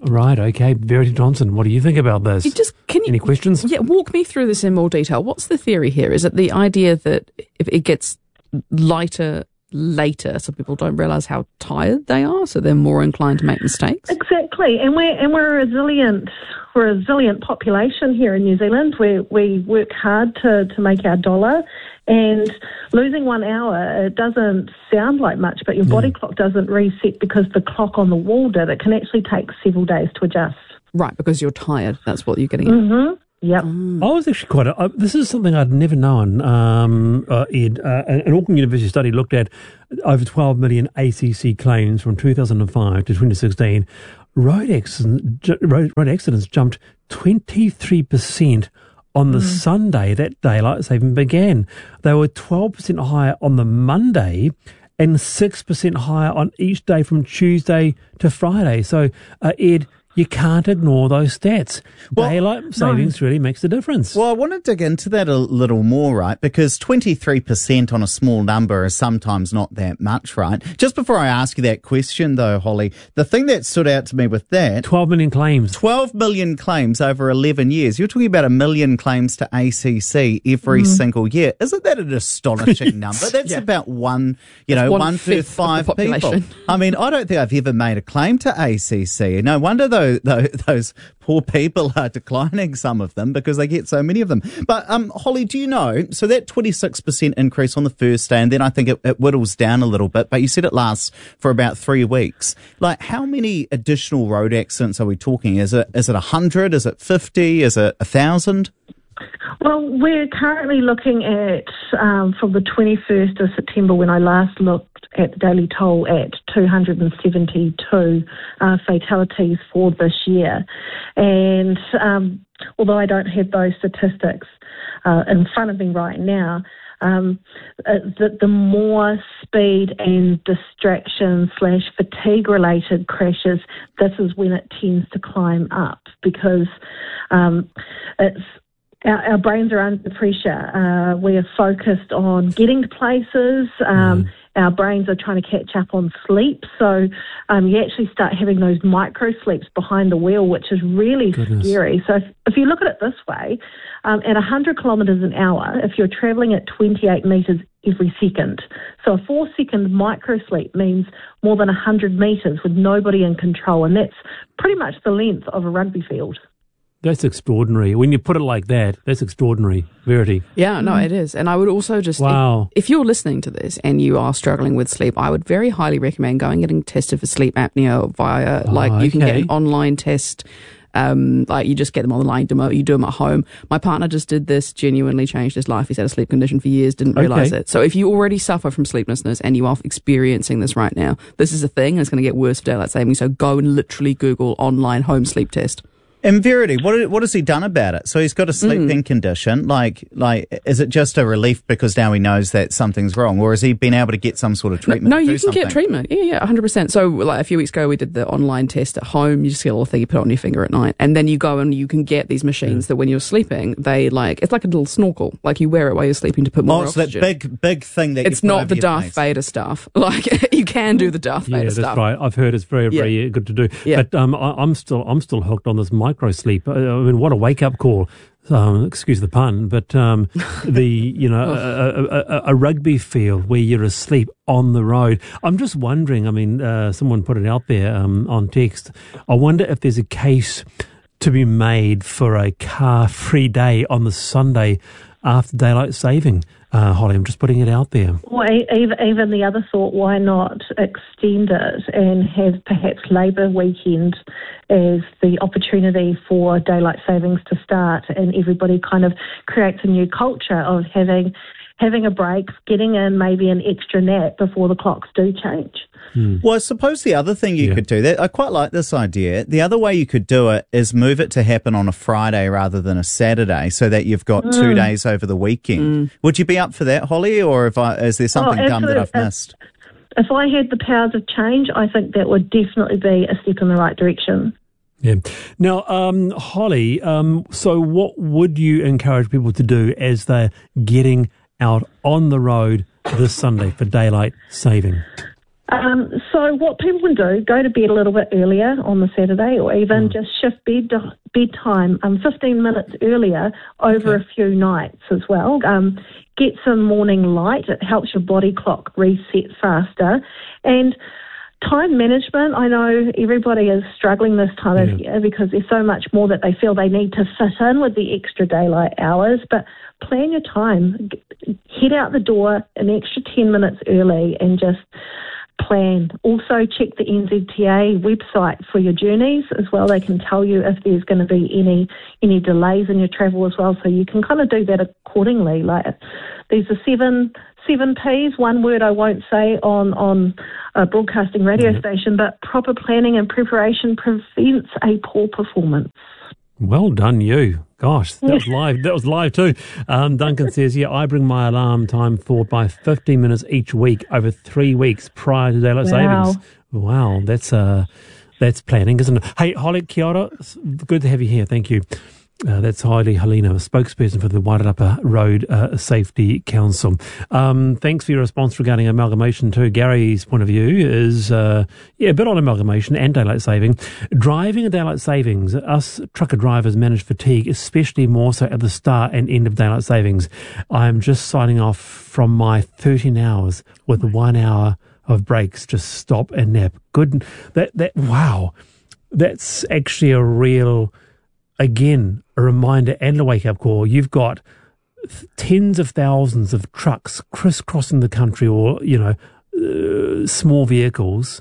Speaker 15: Right, okay. Verity Johnson, what do you think about this?
Speaker 19: You just can you,
Speaker 15: Any questions?
Speaker 19: Yeah, walk me through this in more detail. What's the theory here? Is it the idea that if it gets lighter later, so people don't realise how tired they are, so they're more inclined to make mistakes?
Speaker 5: Exactly, and we're and we're a resilient we're a resilient population here in New Zealand. We we work hard to, to make our dollar, and losing one hour, it doesn't sound like much, but your body mm. clock doesn't reset because the clock on the wall did. It can actually take several days to adjust.
Speaker 19: Right, because you're tired. That's what you're getting at.
Speaker 5: Mm-hmm. Yep.
Speaker 15: I was actually quite. A, uh, this is something I'd never known. Um, uh, Ed, uh, an Auckland University study looked at over twelve million A C C claims from two thousand five to twenty sixteen. Road accidents, ju- road, road accidents jumped twenty-three percent on the mm. Sunday that daylight saving began. They were twelve percent higher on the Monday and six percent higher on each day from Tuesday to Friday. So, uh, Ed, you can't ignore those stats. Well, daylight savings no. really makes a difference.
Speaker 1: Well, I want to dig into that a little more, right? Because twenty-three percent on a small number is sometimes not that much, right? Just before I ask you that question, though, Holly, the thing that stood out to me with that...
Speaker 15: twelve million claims.
Speaker 1: twelve million claims over eleven years. You're talking about a million claims to A C C every mm. single year. Isn't that an astonishing number? That's yeah. about one, you know, one, one per five people. I mean, I don't think I've ever made a claim to A C C. No wonder, though, Those, those poor people are declining, some of them, because they get so many of them. But, um, Holly, do you know, so that twenty-six percent increase on the first day, and then I think it, it whittles down a little bit, but you said it lasts for about three weeks. Like, how many additional road accidents are we talking? Is it is it one hundred? Is it fifty? Is it one thousand?
Speaker 5: Well, we're currently looking at, um, from the twenty-first of September, when I last looked at the daily toll, at two hundred seventy-two uh, fatalities for this year. And um, although I don't have those statistics uh, in front of me right now, um, uh, the, the more speed and distraction slash fatigue-related crashes, this is when it tends to climb up, because um, it's Our, our brains are under pressure. Uh, we are focused on getting to places. Um, mm. Our brains are trying to catch up on sleep. So um, you actually start having those micro sleeps behind the wheel, which is really Goodness. scary. So if, if you look at it this way, um, at one hundred kilometres an hour, if you're travelling at twenty-eight metres every second, so a four-second micro sleep means more than one hundred metres with nobody in control, and that's pretty much the length of a rugby field.
Speaker 15: That's extraordinary. When you put it like that, that's extraordinary. Verity.
Speaker 19: Yeah, no, it is. And I would also just,
Speaker 15: wow.
Speaker 19: if, if you're listening to this and you are struggling with sleep, I would very highly recommend going and getting tested for sleep apnea via, oh, like, you
Speaker 15: okay.
Speaker 19: can get an online test. Um, like, you just get them online, you do them at home. My partner just did this, genuinely changed his life. He's had a sleep condition for years, didn't realise
Speaker 15: okay.
Speaker 19: it. So if you already suffer from sleeplessness and you are experiencing this right now, this is a thing, and it's going to get worse for daylight saving. So go and literally Google online home sleep test.
Speaker 1: And Verity, what what has he done about it? So he's got a sleeping mm. condition. Like, like, is it just a relief because now he knows that something's wrong, or has he been able to get some sort of treatment?
Speaker 19: No, no you can
Speaker 1: something?
Speaker 19: get treatment. Yeah, yeah, one hundred percent. So, like, a few weeks ago, we did the online test at home. You just get a little thing you put on your finger at night, and then you go and you can get these machines yeah. that when you're sleeping, they like it's like a little snorkel. Like, you wear it while you're sleeping to put more
Speaker 1: oh, so
Speaker 19: oxygen.
Speaker 1: that big, big thing that
Speaker 19: it's
Speaker 1: you put
Speaker 19: not the Darth
Speaker 1: face.
Speaker 19: Vader stuff. Like, you can do the Darth
Speaker 15: yeah,
Speaker 19: Vader
Speaker 15: that's
Speaker 19: stuff.
Speaker 15: Right. I've heard it's very, very
Speaker 19: yeah.
Speaker 15: good to do.
Speaker 19: Yeah.
Speaker 15: But um, I, I'm still, I'm still hooked on this micro sleep. I mean, what a wake-up call. Um, excuse the pun, but um, the you know a, a, a, a rugby field where you're asleep on the road. I'm just wondering. I mean, uh, someone put it out there um, on text. I wonder if there's a case to be made for a car-free day on the Sunday after daylight saving. Uh, Holly, I'm just putting it out there.
Speaker 5: Well, even, even the other thought, why not extend it and have perhaps Labour weekend as the opportunity for daylight savings to start, and everybody kind of creates a new culture of having having a break, getting in maybe an extra nap before the clocks do change.
Speaker 1: Hmm. Well, I suppose the other thing you yeah. could do, that I quite like this idea, the other way you could do it is move it to happen on a Friday rather than a Saturday, so that you've got mm. two days over the weekend. Mm. Would you be up for that, Holly, or if I, is there something
Speaker 5: oh,
Speaker 1: dumb that I've missed?
Speaker 5: If I had the powers of change, I think that would definitely be a step in the right direction.
Speaker 15: Yeah. Now, um, Holly, um, so what would you encourage people to do as they're getting out on the road this Sunday for daylight saving?
Speaker 5: Um, so what people can do, go to bed a little bit earlier on the Saturday, or even mm. just shift bed bedtime um, fifteen minutes earlier over okay. a few nights as well. Um, get some morning light. It helps your body clock reset faster. And time management, I know everybody is struggling this time yeah. of year because there's so much more that they feel they need to fit in with the extra daylight hours, but plan your time. Head out the door an extra ten minutes early and just plan. Also check the N Z T A website for your journeys as well. They can tell you if there's going to be any any delays in your travel as well, so you can kind of do that accordingly. Like these are seven seven P's, one word I won't say on on a broadcasting radio mm-hmm. station, but proper planning and preparation prevents a poor performance.
Speaker 15: Well done, you. Gosh, that was live. That was live too. Um, Duncan says, yeah, I bring my alarm time forward by fifteen minutes each week over three weeks prior to daylight
Speaker 5: wow.
Speaker 15: savings. Wow, that's uh, that's planning, isn't it? Hey, Holly, kia ora. Good to have you here. Thank you. Uh, that's Heidi Helena, spokesperson for the Wairarapa Road uh, Safety Council. Um, thanks for your response regarding amalgamation too. Gary's point of view is uh, yeah, a bit on amalgamation and daylight saving. Driving a daylight savings, us trucker drivers manage fatigue, especially more so at the start and end of daylight savings. I'm just signing off from my thirteen hours with one hour of breaks, just stop and nap. Good. That that wow, that's actually a real. Again, a reminder and a wake-up call. You've got th- tens of thousands of trucks crisscrossing the country, or, you know, uh, small vehicles,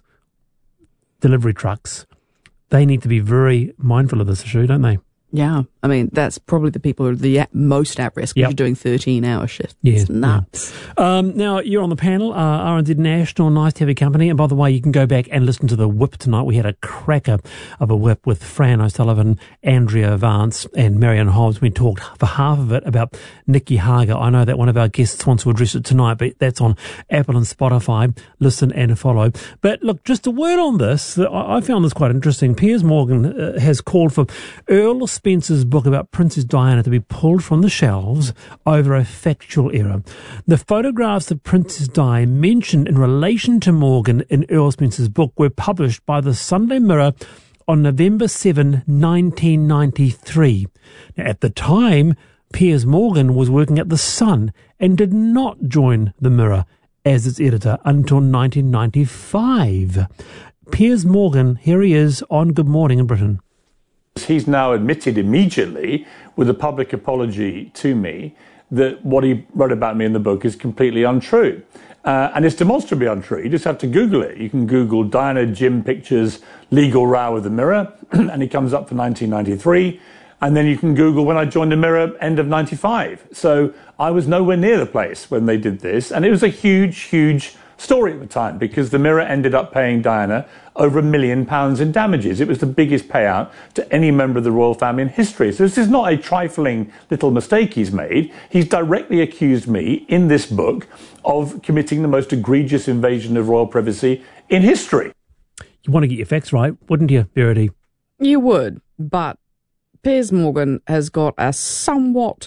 Speaker 15: delivery trucks. They need to be very mindful of this issue, don't they?
Speaker 19: Yeah. I mean, that's probably the people who are the at, most at risk
Speaker 15: yep.
Speaker 19: if you're doing thirteen-hour shifts.
Speaker 15: Yeah,
Speaker 19: it's nuts.
Speaker 15: Yeah. Um, now, you're on the panel, uh, R N Z National. Nice to have your company. And by the way, you can go back and listen to the whip tonight. We had a cracker of a whip with Fran O'Sullivan, Andrea Vance, and Marianne Hobbs. We talked for half of it about Nikki Hager. I know that one of our guests wants to address it tonight, but that's on Apple and Spotify. Listen and follow. But look, just a word on this. I, I found this quite interesting. Piers Morgan uh, has called for Earl Spencer's book about Princess Diana to be pulled from the shelves over a factual error. The photographs of Princess Di mentioned in relation to Morgan in Earl Spencer's book were published by the Sunday Mirror on November seventh, nineteen ninety-three. Now, at the time, Piers Morgan was working at The Sun and did not join the Mirror as its editor until nineteen ninety-five. Piers Morgan, here he is on Good Morning in Britain.
Speaker 6: He's now admitted immediately, with a public apology to me, that what he wrote about me in the book is completely untrue. Uh, and it's demonstrably untrue. You just have to Google it. You can Google Diana Jim Pictures legal row with the Mirror, and he comes up for nineteen ninety-three. And then you can Google when I joined the Mirror, end of ninety-five. So I was nowhere near the place when they did this. And it was a huge, huge story at the time, because the Mirror ended up paying Diana over a million pounds in damages. It was the biggest payout to any member of the royal family in history. So this is not a trifling little mistake he's made. He's directly accused me in this book of committing the most egregious invasion of royal privacy in history.
Speaker 15: You want to get your facts right, wouldn't you, Verity?
Speaker 19: You would, but Piers Morgan has got a somewhat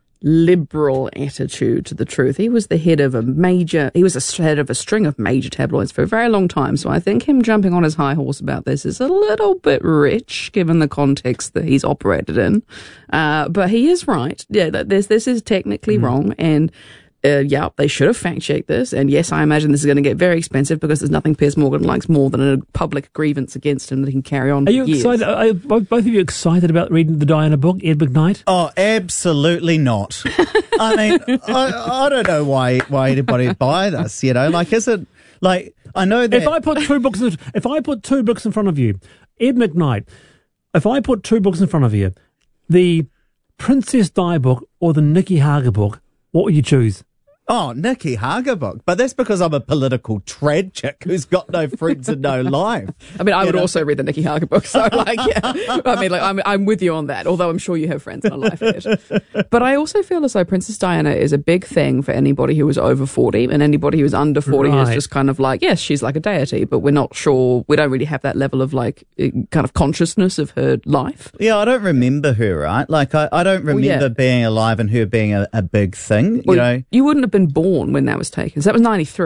Speaker 19: liberal attitude to the truth. He was the head of a major, he was the head of a string of major tabloids for a very long time, so I think him jumping on his high horse about this is a little bit rich, given the context that he's operated in. Uh, but he is right. Yeah, this, this is technically mm. wrong, and Uh, yeah, they should have fact-checked this. And yes, I imagine this is going to get very expensive, because there's nothing Piers Morgan likes more than a public grievance against him that he can carry on for
Speaker 15: years. Are you excited? Are both of you excited about reading the Diana book, Ed McKnight?
Speaker 1: Oh, absolutely not. I mean, I, I don't know why why anybody would buy this. You know, like, is it like I know that
Speaker 15: if I put two books, in, if I put two books in front of you, Ed McKnight, if I put two books in front of you, the Princess Di book or the Nikki Hager book, what would you choose?
Speaker 1: Oh, Nikki Hager book. But that's because I'm a political trad chick who's got no friends and no life.
Speaker 19: I mean, I
Speaker 1: you
Speaker 19: would
Speaker 1: know?
Speaker 19: also read the Nikki Hager book. So, like, yeah. I mean, like, I'm, I'm with you on that, although I'm sure you have friends in life. But I also feel as though Princess Diana is a big thing for anybody who is over forty, and anybody who's under forty right. is just kind of like, yes, she's like a deity, but we're not sure, we don't really have that level of, like, kind of consciousness of her life.
Speaker 1: Yeah, I don't remember her, right? Like, I, I don't remember well, yeah. being alive and her being a, a big thing, you
Speaker 19: well,
Speaker 1: know?
Speaker 19: You wouldn't have been born when that was taken. So that was ninety-three.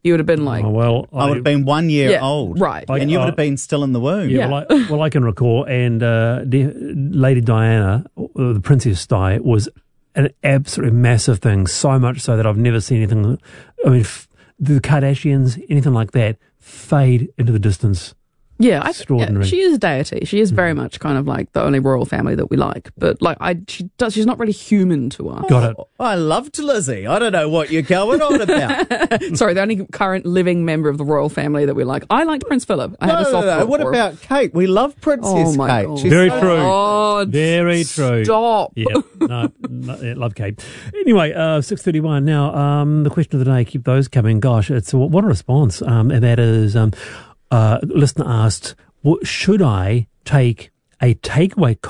Speaker 19: You would have been like...
Speaker 15: Oh, well,
Speaker 1: I, I would have been one year
Speaker 19: yeah,
Speaker 1: old.
Speaker 19: Right.
Speaker 1: And you would have been still in the womb.
Speaker 15: Yeah,
Speaker 19: Yeah.
Speaker 15: Well, I, well, I can recall, and uh, the, Lady Diana, uh, the Princess Di, was an absolutely massive thing, so much so that I've never seen anything, I mean, f- the Kardashians, anything like that, fade into the distance.
Speaker 19: Yeah, I,
Speaker 15: Extraordinary.
Speaker 19: yeah, she is a deity. She is very much kind of like the only royal family that we like. But like, I, she does. She's not really human to us.
Speaker 15: Got it.
Speaker 1: Oh, I loved Lizzie. I don't know what you're going on about.
Speaker 19: Sorry, the only current living member of the royal family that we like. I liked Prince Philip. I
Speaker 1: no,
Speaker 19: had a
Speaker 1: no,
Speaker 19: soft
Speaker 1: no,
Speaker 19: spot
Speaker 1: What
Speaker 19: for him.
Speaker 1: about Kate? We love Princess
Speaker 19: Oh my
Speaker 1: Kate.
Speaker 19: God.
Speaker 1: She's
Speaker 15: Very
Speaker 1: so-
Speaker 15: true.
Speaker 19: God,
Speaker 15: Very true.
Speaker 19: Stop.
Speaker 15: Yeah, no, no, yeah, love Kate. Anyway, uh, six thirty-one now. Um, the question of the day, keep those coming. Gosh, it's what a response. Um, and that is, um, uh, listener asked, well, should I take a takeaway